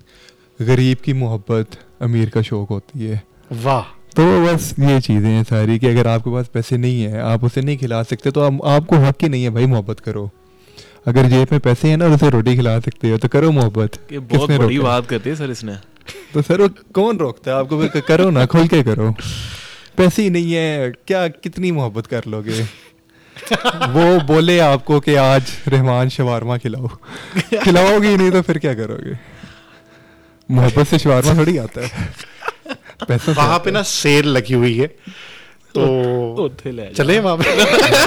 गरीब की मोहब्बत अमीर का शौक होती है। वाह, तो बस ये चीज़ें हैं सारी कि अगर आपके पास पैसे नहीं है, आप उसे नहीं खिला सकते, तो आप, आपको हक ही नहीं है भाई मोहब्बत करो। अगर जेब में पैसे हैं ना और उसे रोटी खिला सकते हो तो करो मोहब्बत। ये बहुत किसने बड़ी रोका? बात करती है सर इसने। तो सर वो कौन रोकता है आपको, फिर करो ना, खोल के करो। पैसे ही नहीं है, क्या कितनी मोहब्बत कर लोगे। वो बोले आपको कि आज रहमान शवारमा खिलाओ, खिलाओगे ही नहीं तो फिर क्या करोगे। मोहब्बत से शवारमा थोड़ी आता है, पैसों से वहां आता पे ना सेल लगी हुई है, तो चले वहां पे।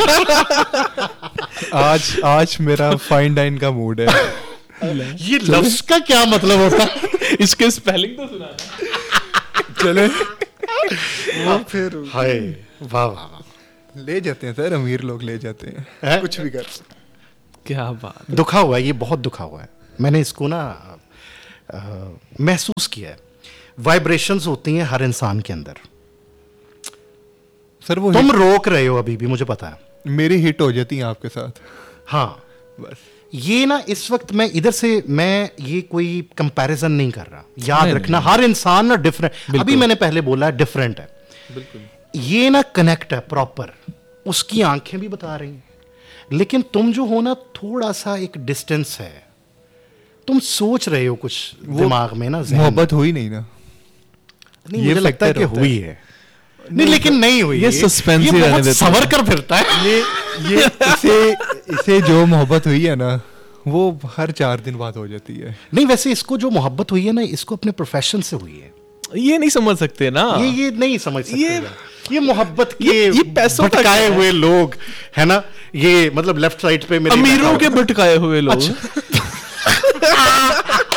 आज आज मेरा फाइन डाइन का मूड है। ये लफ्ज का क्या मतलब होता है? इसके स्पेलिंग तो सुना। चले वो फिर हाय, वाह वाह वाह, ले जाते हैं सर, अमीर लोग ले जाते हैं, हैं? कुछ भी कर। क्या बात। दुखा हुआ है, ये बहुत दुखा हुआ है, मैंने इसको ना आ, महसूस किया है। वाइब्रेशंस होती हैं हर इंसान के अंदर, सर वो तुम रोक रहे हो अभी भी, मुझे पता है। मेरी हिट हो जाती है आपके साथ, हाँ, बस ये ना इस वक्त मैं इधर से, मैं ये कोई कंपैरिजन नहीं कर रहा, याद नहीं, रखना हर इंसान ना डिफरेंट, अभी मैंने पहले बोला डिफरेंट है, बिल्कुल। ये ना कनेक्ट है प्रॉपर, उसकी आंखें भी बता रही हैं, लेकिन तुम जो हो ना थोड़ा सा एक डिस्टेंस है, तुम सोच रहे हो कुछ दिमाग में ना, ज़हन में। मोहब्बत हुई नहीं ना, नहीं, ये मुझे लगता है factor कि होता हुई है, नहीं लेकिन नहीं हुई, ये suspense ही ये रहने बहुत देते हैं। सवर कर फिरता है। ये ये इसे इसे जो मोहब्बत हुई है ना वो हर चार दिन बाद हो जाती है। नहीं, वैसे इसको जो मोहब्बत हुई है ना, इसको अपने प्रोफेशन से हुई है, ये नहीं समझ सकते ना। ये ये नहीं समझ सकते ये- यार। ये मोहब्बत के ये- ये पैसों तक भटकाए है। हुए लोग है ना, ये मतलब लेफ्ट साइड पे मेरे अमीरों के भटकाए हुए लोग।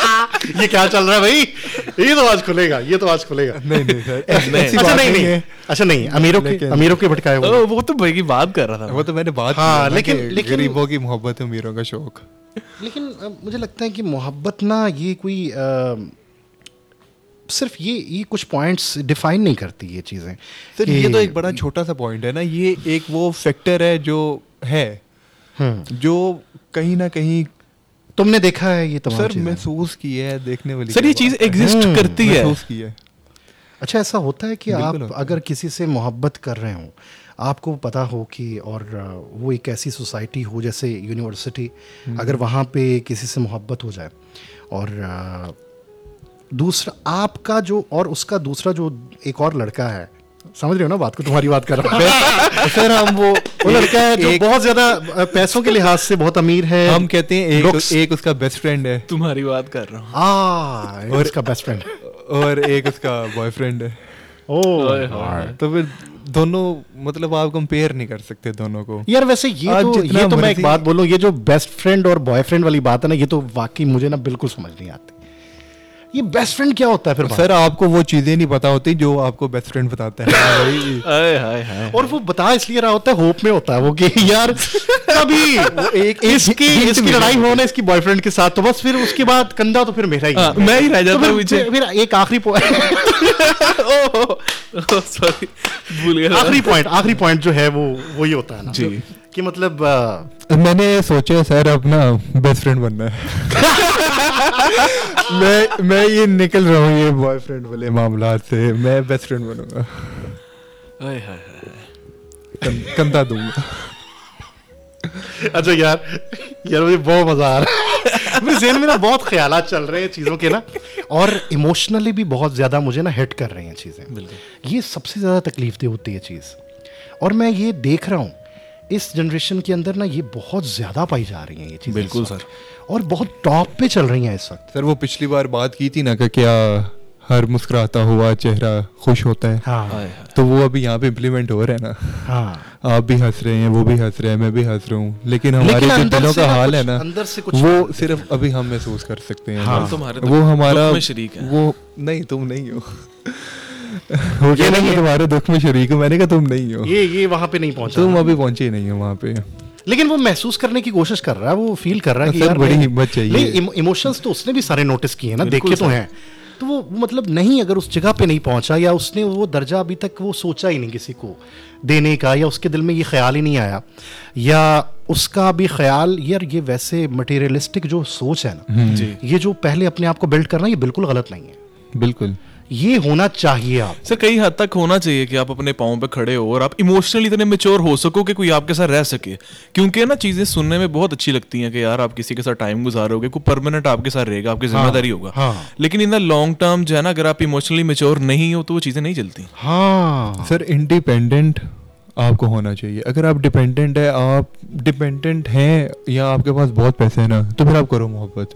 ये क्या चल रहा है भाई, ये तो आज खुलेगा, ये तो आज खुलेगा। नहीं नहीं सर, नहीं। ऐसी अच्छा बात नहीं नहीं है। अच्छा नहीं, अमीरों के लेकिन- अमीरों के भटकाए हुए। ओ, वो तो भाई की बात कर रहा था वो तो मैंने बात हाँ, की है ना लेकिन- कि लेकिन- गरीबों की मोहब्बत, अमीरों का शौक। लेकिन अ, मुझे लगता है कि मोहब्बत ना ये कोई अ, सिर्फ ये ये कुछ पॉइंट्स डिफाइन नहीं करती ये चीज़ें। सर कि- ये तो एक बड़ा छोटा सा पॉइंट है ना, ये एक वो फैक्टर है जो है, हम्म, जो कहीं ना कहीं तुमने देखा है ये तमाम सर चीज़ें? महसूस की है, देखने वाली सर क्या ये बात चीज है। एग्जिस्ट हम्म, करती है। महसूस की है। अच्छा ऐसा होता है कि बिल्कुल आप होता है। अगर किसी से मोहब्बत कर रहे हो, आपको पता हो कि और अ, वो एक ऐसी सोसाइटी हो जैसे यूनिवर्सिटी, अगर वहाँ पे किसी से मोहब्बत हो जाए और अ, दूसरा आपका जो और उसका दूसरा जो एक और लड़का है, समझ रहे हो ना बात को, तुम्हारी बात कर रहा हूँ सर हम वो वो लड़का है जो एक- बहुत ज्यादा अ, पैसों के लिहाज से बहुत अमीर है, हम कहते हैं एक looks- एक उसका बेस्ट फ्रेंड है तुम्हारी बात कर रहा हूँ। आ, और उसका बेस्ट फ्रेंड। और एक उसका बॉयफ्रेंड है, ओए ओह होए। तो फिर दोनों मतलब आप कंपेयर नहीं कर सकते दोनों को। यार वैसे ये आज तो जितना ये तो मैं एक मर्जी- बात बोलूं, ये जो बेस्ट फ्रेंड और बॉयफ्रेंड वाली बात है ना, ये तो वाकई मुझे ना बिल्कुल समझ नहीं आती। ये बेस्ट फ्रेंड क्या होता है फिर? सर आपको वो चीजें नहीं पता होती जो आपको बेस्ट फ्रेंड बताता है। हाँ भाई, हाय हाय हाय। और वो बता इसलिए रहा होता है, होप में होता है वो कि यार कभी एक- इसकी hint इसकी मिला। लड़ाई हो ना इसकी बॉयफ्रेंड के साथ, तो बस फिर उसके बाद कंधा तो फिर मेरा ही है। हाँ, मैं ही रह तो जाता फिर, हूँ पीछे। फिर, फिर एक आखिरी पॉइंट सॉरी भूल गया। आखिरी पॉइंट आखिरी पॉइंट जो है वो वही होता है ना जी। कि मतलब अ, मैंने सोचा सर अपना बेस्ट फ्रेंड बनना है। मैं मैं ये निकल रहा हूँ ये बॉयफ्रेंड वाले मामला से, मैं बेस्ट फ्रेंड बनूंगा, हाय हाय हाय। कं- कंधा दूंगा। अच्छा यार यार मुझे बहुत मजा आ रहा है। मेरे ज़हन में ना बहुत ख्यालात चल रहे हैं चीज़ों के ना, और इमोशनली भी बहुत ज़्यादा मुझे ना हिट कर रही हैं चीज़ें। बिल्कुल। ये सबसे ज़्यादा तकलीफ दे होती है चीज़, और मैं ये देख रहा हूँ इस जनरेशन के अंदर ना ये बहुत ज़्यादा पाई जा रही हैं ये चीज़ें बिल्कुल इस वक्त, और बहुत टॉप पे चल रही हैं इस वक्त। सर वो पिछली बार बात की थी ना कि क्या हर मुस्कुराता हुआ चेहरा खुश होता है, हाँ हाय हाय। तो वो अभी यहाँ पे इम्प्लीमेंट हो रहा है ना। हाँ, आप भी हंस रहे हैं, वो भी हंस रहे हैं, मैं भी हंस रहा हूँ, लेकिन हमारे लेकिन जो अंदर दिलों से का ना हाल कुछ- है ना, अंदर से कुछ वो सिर्फ अभी हम महसूस कर सकते हैं। हाँ। बस। तुम्हारे तो वो हमारा दुख में शरीक हैं। वो नहीं, तुम नहीं हो। वो कह रहे हैं तुम्हारे दुख में शरीक हूँ, मैंने कहा तुम नहीं हो, ये ये वहाँ पे नहीं पहुँचा, तुम अभी पहुंचे ही नहीं हो वहाँ पे। लेकिन वो महसूस करने की कोशिश कर रहा है, वो फील कर रहा है कि सर, यार बड़ी नहीं- हिम्मत चाहिए। नहीं, इमोशंस तो उसने भी सारे नोटिस किए हैं ना, बिल्कुल देखे तो सर। हैं, तो वो वो मतलब नहीं, अगर उस जगह पे नहीं पहुंचा या उसने वो दर्जा अभी तक वो सोचा ही नहीं किसी को देने का, या उसके दिल में ये ख्याल ही नहीं आया, या उसका भी ख्याल, यार ये वैसे मटेरियलिस्टिक जो सोच है ना, जी। ये जो पहले अपने आप को बिल्ड करना, ये बिल्कुल गलत नहीं है, बिल्कुल। ये होना चाहिए आप। सर कई हद तक होना चाहिए कि आप अपने पाँव पे खड़े हो और आप इमोशनली इतने मेच्योर हो सको कि कोई आपके साथ रह सके, क्योंकि ना चीजें सुनने में बहुत अच्छी लगती हैं कि यार आप किसी के साथ टाइम गुजारोगे, कोई परमानेंट आपके साथ रहेगा, आपकी जिम्मेदारी होगा, हाँ। लेकिन इन द लॉन्ग टर्म जो है ना, अगर आप इमोशनली मेच्योर नहीं हो तो वो चीजें नहीं चलती। हाँ सर इंडिपेंडेंट आपको होना चाहिए। अगर आप डिपेंडेंट है, आप डिपेंडेंट हैं या आपके पास बहुत पैसे हैं ना, तो फिर आप करो मोहब्बत।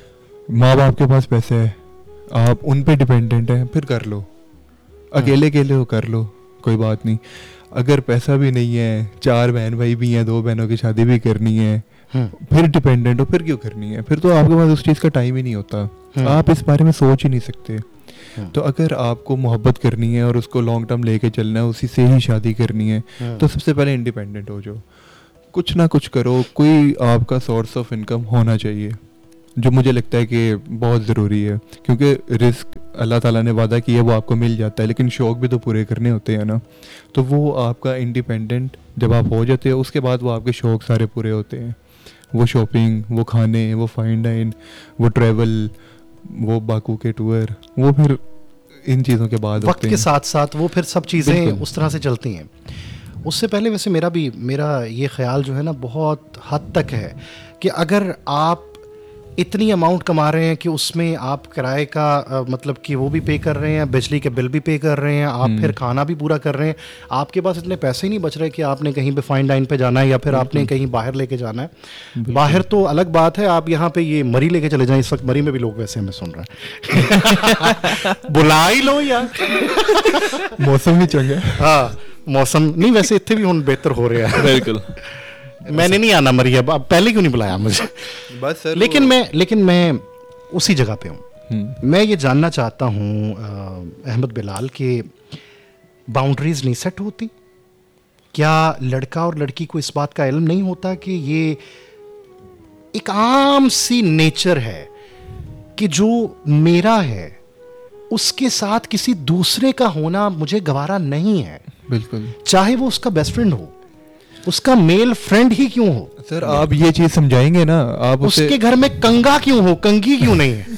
माँ बाप के पास पैसे है, आप उन पे डिपेंडेंट हैं, फिर कर लो। अकेले अकेले हो कर लो, कोई बात नहीं। अगर पैसा भी नहीं है, चार बहन भाई भी हैं, दो बहनों की शादी भी करनी है, हम्म। फिर डिपेंडेंट हो, फिर क्यों करनी है? फिर तो आपके पास उस चीज़ का टाइम ही नहीं होता, आप इस बारे में सोच ही नहीं सकते। तो अगर आपको मोहब्बत करनी है और उसको लॉन्ग टर्म लेके चलना है, उसी से ही शादी करनी है, तो सबसे पहले इंडिपेंडेंट हो जाओ, कुछ ना कुछ करो, कोई आपका सोर्स ऑफ इनकम होना चाहिए, जो मुझे लगता है कि बहुत ज़रूरी है। क्योंकि रिस्क अल्लाह ताला ने वादा किया वो आपको मिल जाता है, लेकिन शौक़ भी तो पूरे करने होते हैं ना। तो वो आपका इंडिपेंडेंट जब आप हो जाते हो, उसके बाद वो आपके शौक़ सारे पूरे होते हैं। वो शॉपिंग, वो खाने, वो फाइन डाइन, वो ट्रैवल, वो बाकू के टूर, वो फिर इन चीज़ों के बाद वक्त होते के हैं। साथ साथ वो फिर सब चीज़ें बिल्कुल। उस तरह से चलती हैं। उससे पहले वैसे मेरा भी मेरा ये ख्याल जो है ना बहुत हद तक है कि अगर आप इतनी अमाउंट कमा रहे हैं कि उसमें आप किराए का अ, मतलब कि वो भी पे कर रहे हैं, बिजली के बिल भी पे कर रहे हैं, आप फिर खाना भी पूरा कर रहे हैं, आपके पास इतने पैसे ही नहीं बच रहे कि आपने कहीं पे फाइन डाइन पे जाना है या फिर आपने कहीं बाहर लेके जाना है। बाहर तो अलग बात है, आप यहाँ पे ये मरी लेके चले जाएं, इस वक्त मरी में भी लोग वैसे हमें सुन रहे हैं। बुला ही लो यार। मौसम भी चंगा है। हाँ मौसम नहीं, वैसे इतने भी हुन बेहतर हो रहा है। बिल्कुल। मैंने नहीं आना मरी, अब अब पहले क्यों नहीं बुलाया मुझे? बस सर लेकिन मैं लेकिन मैं उसी जगह पे हूँ मैं ये जानना चाहता हूँ अहमद बिलाल के बाउंड्रीज नहीं सेट होती क्या? लड़का और लड़की को इस बात का इल्म नहीं होता कि ये एक आम सी नेचर है कि जो मेरा है उसके साथ किसी दूसरे का होना मुझे गवारा नहीं है। बिल्कुल, चाहे वो उसका बेस्ट फ्रेंड हो, उसका मेल फ्रेंड ही क्यों हो। सर आप ये चीज समझाएंगे ना, आप उसे उसके घर में कंगा क्यों हो, कंगी क्यों नहीं है,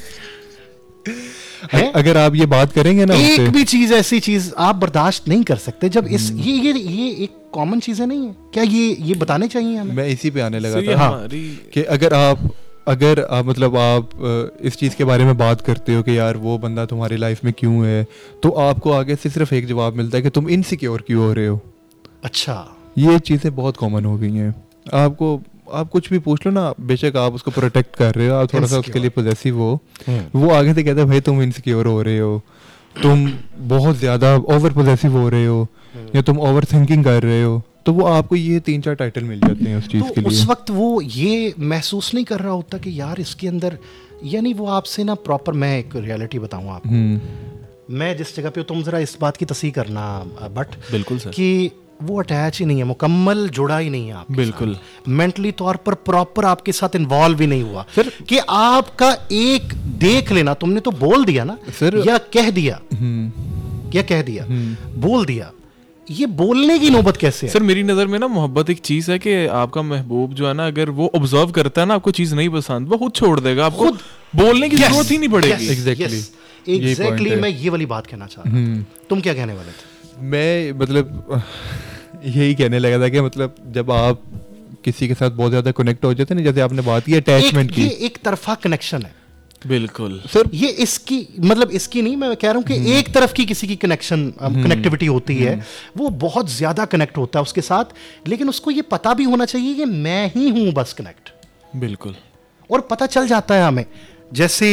है? अगर आप ये बात करेंगे ना, एक भी चीज ऐसी चीज आप बर्दाश्त नहीं कर सकते जब इस ये ये ये एक कॉमन चीजें नहीं है क्या? ये ये बताने चाहिए हमें। मैं इसी पे आने लगा सर, ये था हाँ, हमारी- कि अगर आप अगर आप मतलब आप अ, इस चीज़ के बारे में बात करते हो कि यार वो बंदा तुम्हारी लाइफ में क्यों है, तो आपको आगे से सिर्फ एक जवाब मिलता है कि तुम इनसिक्योर क्यों हो रहे हो। अच्छा, ये चीज़ें बहुत कॉमन हो गई हैं। आपको आप कुछ भी पूछ लो ना, बेशक आप उसको प्रोटेक्ट कर रहे हो, आप थोड़ा सा उसके लिए पॉजेसिव हो, वो आगे से कहता है भाई तुम इनसिक्योर हो रहे हो, तुम बहुत ज़्यादा ओवर पॉजेसिव हो रहे हो, या तुम ओवर थिंकिंग कर रहे हो, तो वो आपको ये तीन चार टाइटल मिल जाते हैं उस चीज़ तो के लिए। उस वक्त वो ये महसूस नहीं कर रहा होता कि यार इसके अंदर, यानी वो आपसे ना प्रॉपर, मैं एक रियलिटी बताऊं आपको, हम्म मैं जिस जगह पे हूं, तुम जरा इस बात की तस्दीक करना बट बिल्कुल सर, कि वो अटैच ही नहीं है, मुकम्मल जुड़ा ही नहीं है आपके बिल्कुल। साथ, मेंटली तौर पर प्रॉपर आपके साथ इन्वॉल्व ही नहीं हुआ फिर कि आपका एक देख लेना, तुमने तो बोल दिया ना सर, या कह दिया, हम्म या कह दिया, बोल दिया, ये बोलने की नौबत कैसे है? सर मेरी नज़र में ना मोहब्बत एक चीज़ है कि आपका महबूब जो है ना, अगर वो ऑब्जर्व करता है ना आपको चीज़ नहीं पसंद, वो खुद छोड़ देगा, आपको खुद बोलने की जरूरत ही नहीं पड़ेगी। Exactly. यही एग्जैक्टली point है। मैं ये वाली बात कहना चाह रहा हूँ। तुम क्या कहने वाले थे? मैं मतलब यही कहने लगा था कि मतलब जब आप किसी के साथ बहुत ज्यादा कनेक्ट हो जाते हैं ना, जैसे आपने बात की अटैचमेंट एक, की, ये एक तरफा कनेक्शन है बिल्कुल सर ये, इसकी मतलब इसकी नहीं, मैं कह रहा हूँ कि एक तरफ की किसी की कनेक्शन कनेक्टिविटी होती है, वो बहुत ज्यादा कनेक्ट होता है उसके साथ, लेकिन उसको ये पता भी होना चाहिए कि मैं ही हूं बस कनेक्ट, बिल्कुल, और पता चल जाता है हमें। जैसे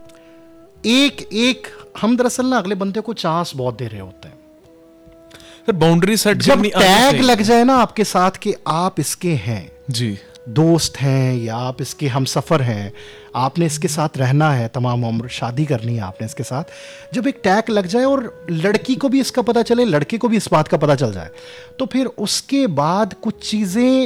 एक एक हम दरअसल ना अगले बंदे को चांस बहुत दे रहे होते हैं, सर बाउंड्री सेट जब करनी आनी टैग चाहिए। लग जाए ना आपके साथ कि आप इसके हैं, जी दोस्त हैं या आप इसके हमसफ़र हैं, आपने इसके साथ रहना है तमाम उम्र, शादी करनी है आपने इसके साथ, जब एक टैग लग जाए और लड़की को भी इसका पता चले, लड़के को भी इस बात का पता चल जाए, तो फिर उसके बाद कुछ चीज़ें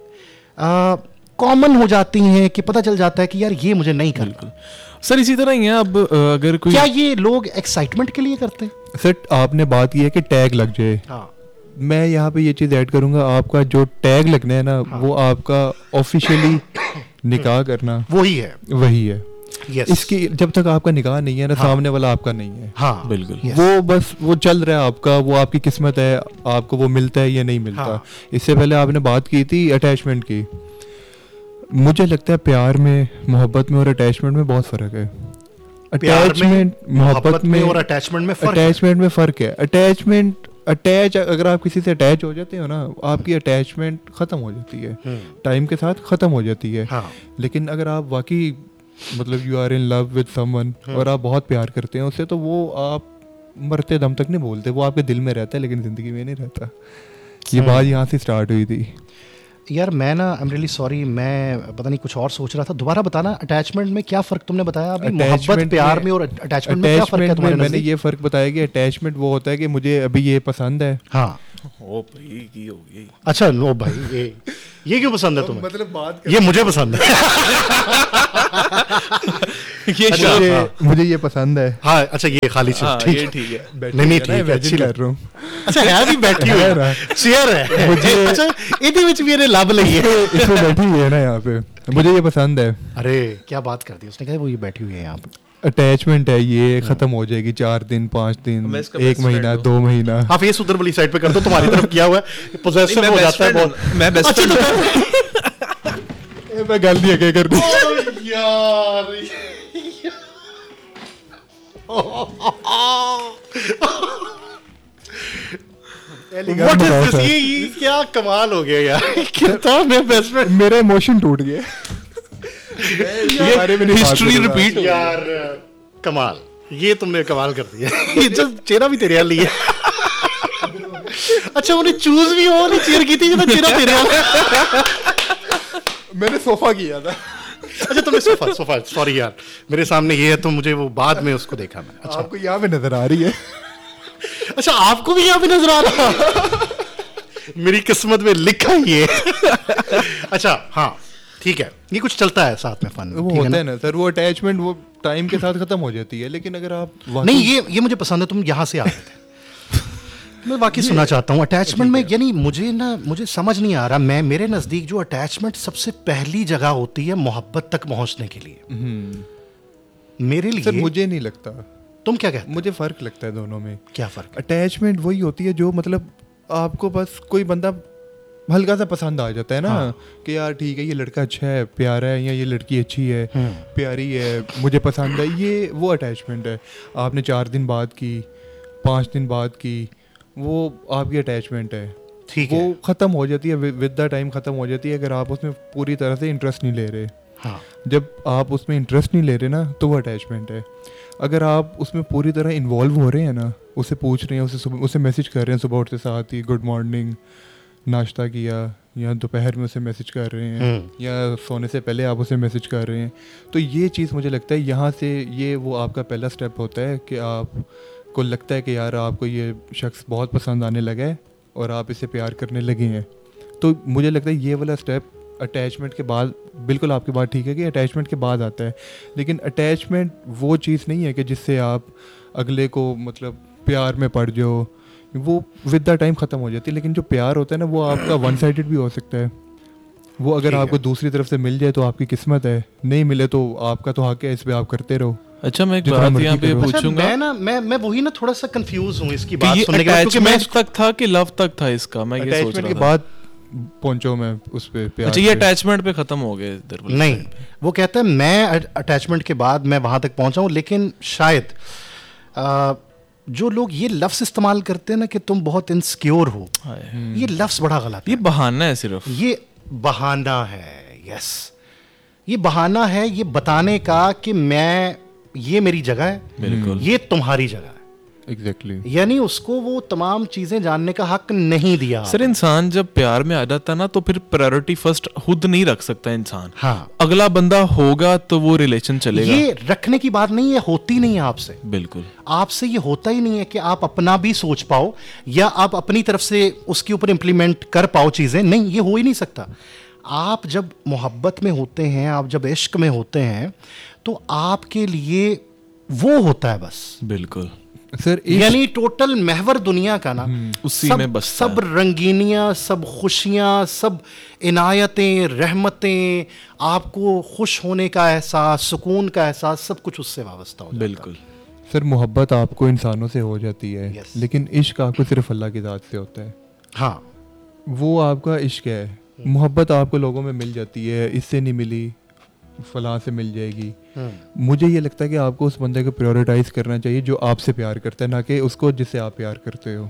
कॉमन हो जाती हैं कि पता चल जाता है कि यार ये मुझे नहीं करना। सर इसी तरह ही है, अब अ, अगर कोई क्या ये लोग एक्साइटमेंट के लिए करते हैं? सर आपने बात की है कि टैग लग जाए, हाँ, मैं यहाँ पे ये चीज़ ऐड करूंगा, आपका जो टैग लगना है ना, हाँ। वो आपका ऑफिशियली निकाह करना वही है। वही है। यस, इसकी जब तक आपका निकाह नहीं है ना, हाँ। सामने वाला आपका नहीं है, हाँ बिल्कुल। yes। वो बस वो चल रहा है आपका, वो आपकी किस्मत है, आपको वो मिलता है या नहीं मिलता। हाँ। इससे पहले आपने बात की थी अटैचमेंट की, मुझे लगता है प्यार में, मोहब्बत में और अटैचमेंट में बहुत फर्क है। प्यार में, अटैचमेंट मोहब्बत में और अटैचमेंट में फर्क है। अटैचमेंट में फर्क है। अटैचमेंट अटैच अगर आप किसी से अटैच हो जाते हो ना, आपकी अटैचमेंट खत्म हो जाती है, हम्म, टाइम के साथ खत्म हो जाती है। हाँ, लेकिन अगर आप वाकई मतलब you are in love with someone और आप बहुत प्यार करते हैं उससे, तो वो आप मरते दम तक नहीं बोलते, वो आपके दिल में रहता है लेकिन जिंदगी में नहीं रहता। ये बात यहाँ से स्टार्ट हुई थी। यार मैं ना आई एम रियली सॉरी, मैं पता नहीं कुछ और सोच रहा था, दोबारा बताना अटैचमेंट में क्या फर्क तुमने बताया अभी? मोहब्बत Attachment प्यार में- में और अटैचमेंट में क्या फर्क है अटैचमेंट में तुम्हारे मैंने नजदीक? ये फर्क बताया कि अटैचमेंट वो होता है कि मुझे अभी ये पसंद है। हाँ, ओ भाई की हो गई। अच्छा नो भाई, ये ये क्यों पसंद है तुम्हें? मतलब बात ये मुझे पसंद है। ये अच्छा, मुझे, हाँ। मुझे ये पसंद है। हाँ, अच्छा ये खाली हाँ, चीज, ठीक ये है, ठीक है। नहीं नहीं ठीक है, अच्छी कर लग रहा हूँ। अच्छा है भी बैठी हुई है ना। है, चेयर है मुझे- अच्छा ਇਹਦੇ ਵਿੱਚ ਵੀ ਇਹਨੇ ਲੱਭ ਲਈ है। इसमें बैठी हुई है ना यहाँ पे, मुझे ये पसंद है। अरे क्या बात कर दी उसने, कहा वो ये बैठी हुई है यहाँ पे। अटैचमेंट है, ये खत्म हो जाएगी चार दिन पाँच दिन मैं इसका एक best महीना friend दो महीना। आप फेस उधर वाली साइड पे कर दो, तुम्हारी तरफ किया हुआ है, पोजेसिव मैं हो best जाता है friend बहुत। हूँ, मैं best अच्छा, friend तो ए, मैं गल नहीं है कर दी। ओ यार What is this? ये ये क्या कमाल हो गया यार, कहता मैं बेस्ट फ्रेंड मेरा इमोशन टूट गया। ये बारे में नहीं बात हिस्ट्री करूंगा। रिपीट हो गई। यार, कमाल, ये तुमने कमाल कर दिया। ये जो चेहरा भी तेरे वाली है। अच्छा उन्हें चूज भी हो नहीं चेयर की थी, जो चेहरा तेरे वाला। मैंने सोफा किया था। अच्छा तुमने सोफा सोफा सॉरी यार मेरे सामने ये है तो मुझे वो बाद में उसको देखा मैं। अच्छा आपको यहाँ पे नजर आ रही है। अच्छा आपको भी यहाँ पे नजर आ रहा मेरी किस्मत में लिखा ही है। अच्छा हाँ ठीक है, ये कुछ चलता है साथ में फन, वो ठीक होता है है ना सर, वो अटैचमेंट वो टाइम के साथ खत्म हो जाती है, लेकिन अगर आप वाकई- नहीं ये ये मुझे पसंद है, तुम यहाँ से आ रहे थे मैं वाकई सुनना चाहता हूँ अटैचमेंट में, यानी मुझे ना मुझे समझ नहीं आ रहा, मैं मेरे नज़दीक जो अटैचमेंट सबसे पहली जगह होती है मोहब्बत तक पहुँचने के लिए, मेरे लिए सर मुझे नहीं लगता। तुम क्या कहते हो? मुझे फर्क लगता है दोनों में। क्या फर्क? अटैचमेंट वही होती है जो मतलब आपको बस कोई बंदा हल्का सा पसंद आ जाता है ना, हाँ। कि यार ठीक है ये लड़का अच्छा है, प्यारा है, या ये लड़की अच्छी है, प्यारी है, मुझे पसंद है, ये वो अटैचमेंट है। आपने चार दिन बाद की, पाँच दिन बाद की, वो आपकी अटैचमेंट है, ठीक वो है ख़त्म हो जाती है विद द टाइम, ख़त्म हो जाती है अगर आप उसमें पूरी तरह से इंटरेस्ट नहीं ले रहे। हाँ जब आप उसमें इंटरेस्ट नहीं ले रहे ना तो वो अटैचमेंट है। अगर आप उसमें पूरी तरह इन्वॉल्व हो रहे हैं ना, उसे पूछ रहे हैं, उसे सुबह उसे मैसेज कर रहे हैं, सुबह उठते साथ ही गुड मॉर्निंग, नाश्ता किया, या दोपहर में उसे मैसेज कर रहे हैं, या सोने से पहले आप उसे मैसेज कर रहे हैं, तो ये चीज़ मुझे लगता है यहाँ से ये वो आपका पहला स्टेप होता है कि आपको लगता है कि यार आपको ये शख्स बहुत पसंद आने लगा है और आप इसे प्यार करने लगे हैं। तो मुझे लगता है ये वाला स्टेप अटैचमेंट के बाद, बिल्कुल आपकी बात ठीक है कि अटैचमेंट के बाद आता है, लेकिन अटैचमेंट वो चीज़ नहीं है कि जिससे आप अगले को मतलब प्यार में पड़ जाओ, वो विद द टाइम ख़त्म हो जाती है। लेकिन जो प्यार होता है ना वो आपका वन साइडेड भी हो सकता है, वो अगर आपको दूसरी तरफ से मिल जाए तो आपकी किस्मत है, नहीं मिले तो आपका तो हक है, इस पे आप करते रहो। अच्छा मैं एक जितना बात मर्जी यहाँ पे करो। अच्छा, पूछूंगा मैं ना मैं मैं वही ना थोड़ा सा कंफ्यूज हूँ इसकी कि बात ये सुनने के बाद, क्योंकि मैं अटैचमेंट तक था कि लव तक था इसका, मैं ये सोच अटैचमेंट रहा के था। बाद पहुंचो मैं उस पे प्यार अच्छा ये पे। अटैचमेंट पे खत्म हो गए इधर वाली नहीं side पे। वो कहता है मैं अटैचमेंट के बाद मैं वहां तक पहुंचा हूं, लेकिन शायद आ, जो लोग ये लफ्ज इस्तेमाल करते हैं ना कि तुम बहुत इनसिक्योर हो, हाय। ये लफ्ज बड़ा गलत ये है, बहाना है सिर्फ। ये बहाना है। यस ये बहाना है, ये बताने का कि मैं ये मेरी जगह है, बिल्कुल। ये तुम्हारी जगह है, एग्जैक्टली। यानी उसको वो तमाम चीजें जानने का हक नहीं दिया। सर इंसान जब प्यार में आ जाता है ना तो फिर प्रायोरिटी फर्स्ट खुद नहीं रख सकता इंसान, हाँ अगला बंदा होगा तो वो रिलेशन चलेगा। ये रखने की बात नहीं है, होती नहीं है आपसे, बिल्कुल आपसे ये होता ही नहीं है कि आप अपना भी सोच पाओ या आप अपनी तरफ से उसके ऊपर इम्प्लीमेंट कर पाओ चीजें, नहीं ये हो ही नहीं सकता। आप जब मोहब्बत में होते हैं, आप जब इश्क में होते हैं, तो आपके लिए वो होता है बस, बिल्कुल सर यानी टोटल महवर दुनिया का ना उसी सब, में बसता सब रंगीनियां, सब खुशियां, सब इनायतें, रहमतें, आपको खुश होने का एहसास, सुकून का एहसास, सब कुछ उससे वाबस्ता हो जाता है। बिल्कुल। सर मोहब्बत आपको इंसानों से हो जाती है, Yes. लेकिन इश्क आपको सिर्फ अल्लाह की ज़ात से होता है। हाँ वो आपका इश्क है। मोहब्बत आपको लोगों में मिल जाती है, इससे नहीं मिली फलां से मिल जाएगी। मुझे ये लगता है कि आपको उस बंदे को प्रायोरिटाइज करना चाहिए जो आपसे प्यार करता है, ना कि उसको जिससे आप प्यार करते हो।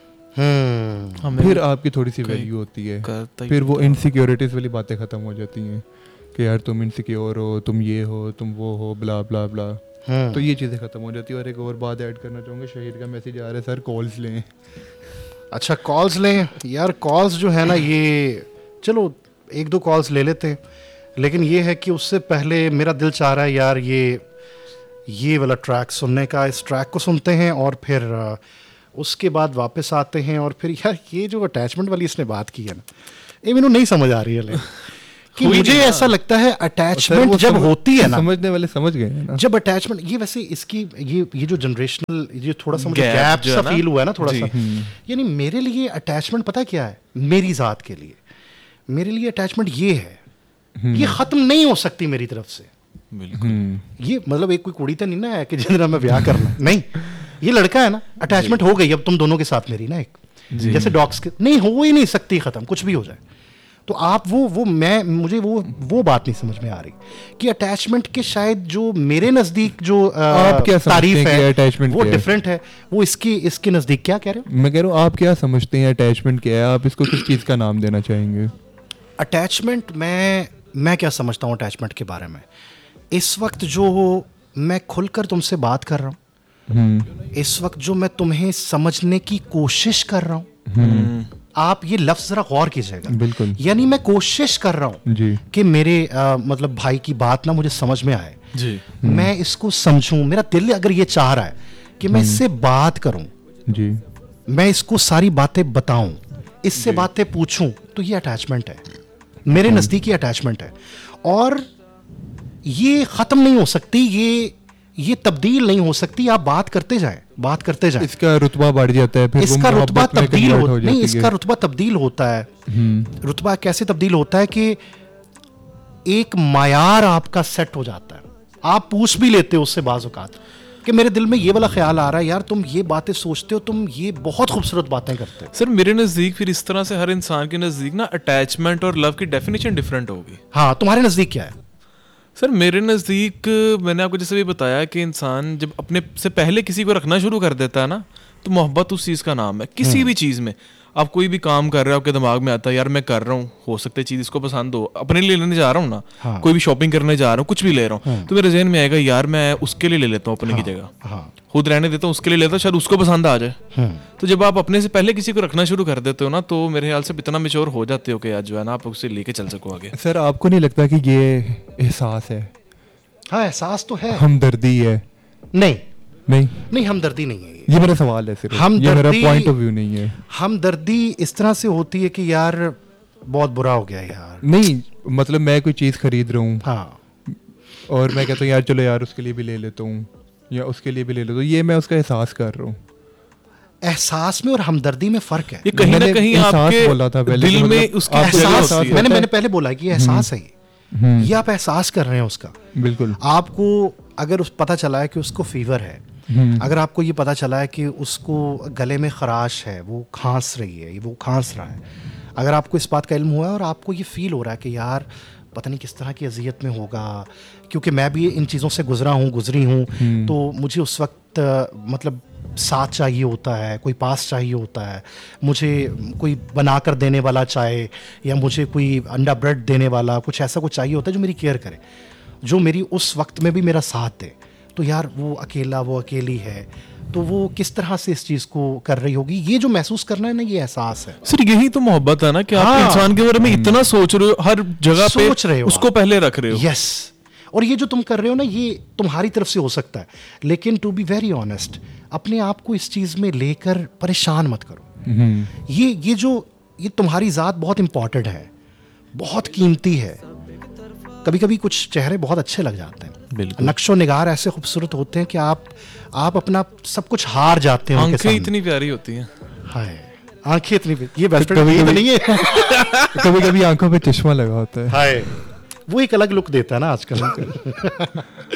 हम्म हमें फिर आपकी थोड़ी सी कई वैल्यू होती है, करता ही फिर वो होता है। इनसिक्योरिटीज़ वाली बातें ख़त्म हो जाती हैं कि यार तुम इनसिक्योर हो, तुम ये हो, तुम वो हो, ब्ला ब्ला ब्ला। हम्म। तो ये चीज़ें ख़त्म हो जाती है। और एक और बात ऐड करना चाहूँगा, शहीद का मैसेज आ रहा है, सर कॉल्स लें। अच्छा कॉल्स लें यार, कॉल्स जो है ना ये चलो एक दो कॉल्स ले लेते हैं, लेकिन ये है कि उससे पहले मेरा दिल चाह रहा है यार ये ये वाला ट्रैक सुनने का, इस ट्रैक को सुनते हैं और फिर अ, उसके बाद वापस आते हैं। और फिर यार ये जो अटैचमेंट वाली इसने बात की है ना, ये मैंने नहीं समझ आ रही है, लेकिन कि हुई मुझे नहीं ना। ऐसा लगता है सर, वो अटैचमेंट जब समझ- होती है ना, समझने वाले समझ गए हैं ना। जब अटैचमेंट ये वैसे इसकी ये ये जो जनरेशनल ये थोड़ा सा मुझे Gap गैप जो सा है ना? फील हुआ है ना थोड़ा जी। सा, यानी मेरे लिए अटैचमेंट पता क्या है, मेरी ज़ात के लिए मेरे लिए अटैचमेंट ये है, ये ख़त्म नहीं हो सकती मेरी तरफ से। बिल्कुल। ये मतलब एक कोई कुड़ी तो नहीं ना है कि जिंदा मैं ब्याह करना, नहीं, ये लड़का है ना, अटैचमेंट हो गई अब तुम दोनों के साथ मेरी ना, एक जैसे डॉग्स के, नहीं हो ही नहीं सकती ख़त्म, कुछ भी हो जाए। तो आप वो वो मैं मुझे वो वो बात नहीं समझ में आ रही कि अटैचमेंट के शायद जो मेरे नज़दीक जो अ, आप क्या समझते तारीफ हैं कि है attachment वो क्या है? डिफरेंट है, वो इसकी इसके नज़दीक क्या कह रहे हो? मैं कह रहा हूँ आप क्या समझते हैं अटैचमेंट क्या है, आप इसको किस चीज़ का नाम देना चाहेंगे? अटैचमेंट मैं मैं क्या समझता हूँ अटैचमेंट के बारे में, इस वक्त जो मैं खुलकर तुमसे बात कर रहा हूँ, इस वक्त जो मैं तुम्हें समझने की कोशिश कर रहा हूँ, आप ये लफ्ज जरा गौर कीजिएगा, बिल्कुल। यानी मैं कोशिश कर रहा हूँ जी कि मेरे आ, मतलब भाई की बात ना मुझे समझ में आए, जी मैं इसको समझूं, मेरा दिल अगर ये चाह रहा है कि मैं इससे बात करूं, जी मैं इसको सारी बातें बताऊं, इससे बातें पूछूं, तो ये अटैचमेंट है, मेरे नज़दीकी अटैचमेंट है। और ये ख़त्म नहीं हो सकती, ये ये तब्दील नहीं हो सकती। आप बात करते जाएं, बात करते जाएं, इसका रुतबा बढ़ जाता है, फिर इसका वो रुतबा मोहब्बत में तब्दील convert हो, हो नहीं जाती इसका है। रुतबा तब्दील होता है। हम्म, रुतबा कैसे तब्दील होता है कि एक मायार आपका सेट हो जाता है। आप पूछ भी लेते हो उससे बाज़ औक़ात कि मेरे दिल में ये वाला ख्याल आ रहा है, यार तुम ये बातें सोचते हो, तुम ये बहुत खूबसूरत बातें करते हो। सर मेरे नज़दीक फिर इस तरह से हर इंसान के नज़दीक ना अटैचमेंट और लव की डेफिनेशन डिफरेंट होगी। हाँ, तुम्हारे नज़दीक क्या है? सर मेरे नज़दीक मैंने आपको जैसे भी बताया कि इंसान जब अपने से पहले किसी को रखना शुरू कर देता है ना, तो मोहब्बत उस चीज़ का नाम है। किसी भी चीज़ में आप कोई भी काम कर रहे हो, आपके दिमाग में आता है यार मैं कर रहा हूँ, हो सकता है चीज़ इसको पसंद हो, अपने लिए लेने जा रहा हूँ ना, हाँ। कोई भी शॉपिंग करने जा रहा हूँ, कुछ भी ले रहा हूँ, तो मेरे जहन में आएगा यार मैं उसके लिए ले लेता हूँ अपने की जगह, हाँ, खुद रहने देता हूँ, उसके लिए लेता हूँ, शायद उसको पसंद आ जाए। तो जब आप अपने से पहले किसी को रखना शुरू कर देते हो ना, तो मेरे ख्याल से इतना मेच्योर हो जाते हो कि यार जो है ना आप उससे लेके चल सको आगे। सर आपको नहीं लगता कि ये एहसास है, हाँ एहसास तो है। हमदर्दी है? नहीं नहीं, नहीं हमदर्दी नहीं है ये। ये मेरा सवाल है सिर्फ, ये मेरा हमदर्दी- पॉइंट ऑफ व्यू नहीं है। हमदर्दी इस तरह से होती है कि यार बहुत बुरा हो गया यार। नहीं मतलब मैं कोई चीज़ खरीद रहा हूँ हाँ, और मैं कहता हूँ यार चलो यार उसके लिए भी ले लेता हूँ या उसके लिए भी ले लेता हूँ, ये मैं उसका एहसास कर रहा हूँ। एहसास में और हमदर्दी में फ़र्क है। ये कहीं ना मैंने कहीं एहसास बोला था आपके पहले, दिल कि में मतलब उसकी आपको जगह एहसास, होती है। मैंने होता मैंने है। पहले बोला कि ये एहसास है ये हम्म, ये आप एहसास कर रहे हैं उसका। बिल्कुल। आपको अगर उस पता चला है कि उसको फीवर है, हम्म, अगर आपको ये पता चला है कि उसको गले में खराश है, वो खांस रही है, वो खांस रहा है, अगर आपको इस बात का इल्म हुआ है और आपको ये फील हो रहा है कि यार पता नहीं किस तरह की अजियत में होगा, क्योंकि मैं भी इन चीज़ों से गुजरा हूँ, गुजरी हूँ, तो मुझे उस वक्त अ, मतलब साथ चाहिए होता है, कोई पास चाहिए होता है, मुझे कोई बना कर देने वाला चाहे, या मुझे कोई अंडा ब्रेड देने वाला, कुछ ऐसा कुछ चाहिए होता है जो मेरी केयर करे, जो मेरी उस वक्त में भी मेरा साथ दे। तो यार वो अकेला, वो अकेली है, तो वो किस तरह से इस चीज़ को कर रही होगी, ये जो महसूस करना है ना, ये एहसास है। सर यही तो मोहब्बत है ना कि आप हाँ। इंसान के बारे में इतना सोच रहे हो, हर जगह पे सोच रहे हो उसको आप। पहले रख रहे हो। यस, और ये जो तुम कर रहे हो ना, ये तुम्हारी तरफ से हो सकता है, लेकिन टू बी वेरी ऑनेस्ट, अपने आप को इस चीज़ में लेकर परेशान मत करो। हम्म, ये ये जो ये तुम्हारी ज़ात बहुत इम्पॉर्टेंट है, बहुत कीमती है। कभी कभी कुछ चेहरे बहुत अच्छे लग जाते हैं, बिल्कुल। नक्शो निगार ऐसे खूबसूरत होते हैं कि आप आप अपना सब कुछ हार जाते हैं उनके आंखें सामने। इतनी प्यारी होती हैं। हाय, आंखें इतनी, ये बेस्ट कभी- फ्रेंड कभी- नहीं है। कभी कभी आंखों पे चश्मा लगा होता है। हाय, वो एक अलग लुक देता है ना आजकल।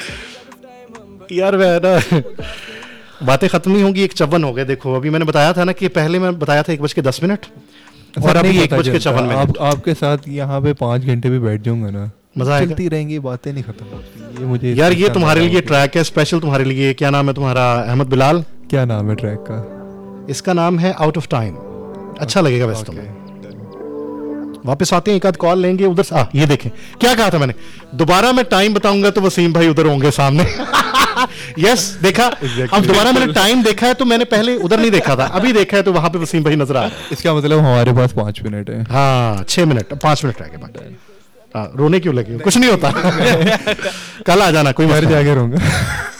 यार मैं ना बातें खत्म नहीं होंगी, एक चौवन हो गए। देखो अभी मैंने बताया था ना कि पहले मैं बताया था एक बज के दस मिनट और सर, अभी नहीं एक पता बज के चलता। चौवन मिनट। आप आपके साथ यहाँ पे पाँच घंटे भी बैठ जाऊंगा ना, मजा आएगा चलती रहेंगी, बातें नहीं खत्म होती। ये मुझे यार। ये इसका तुम्हारे नाम लिए है। ट्रैक है स्पेशल, तुम्हारे लिए। क्या नाम है तुम्हारा? अहमद बिलाल। क्या नाम है ट्रैक का? इसका नाम है आउट ऑफ टाइम। अच्छा लगेगा वैसे तुम्हें। वापस आते हैं, एक आध कॉल लेंगे उधर से। आ, ये देखें क्या कहा था मैंने, दोबारा मैं टाइम बताऊंगा तो वसीम भाई उधर होंगे सामने। यस, देखा अब दोबारा मैंने टाइम देखा है तो मैंने पहले उधर नहीं देखा था, अभी देखा है तो वहां पे वसीम भाई नजर आ रहे हैं। इसका मतलब हमारे पास पाँच मिनट है। हाँ, छह मिनट, पांच मिनट रह गए बाकी। हाँ, रोने क्यों लगे? कुछ नहीं होता। कल आ जाना, कोई घर मसला नहीं। जाके रहूंगा।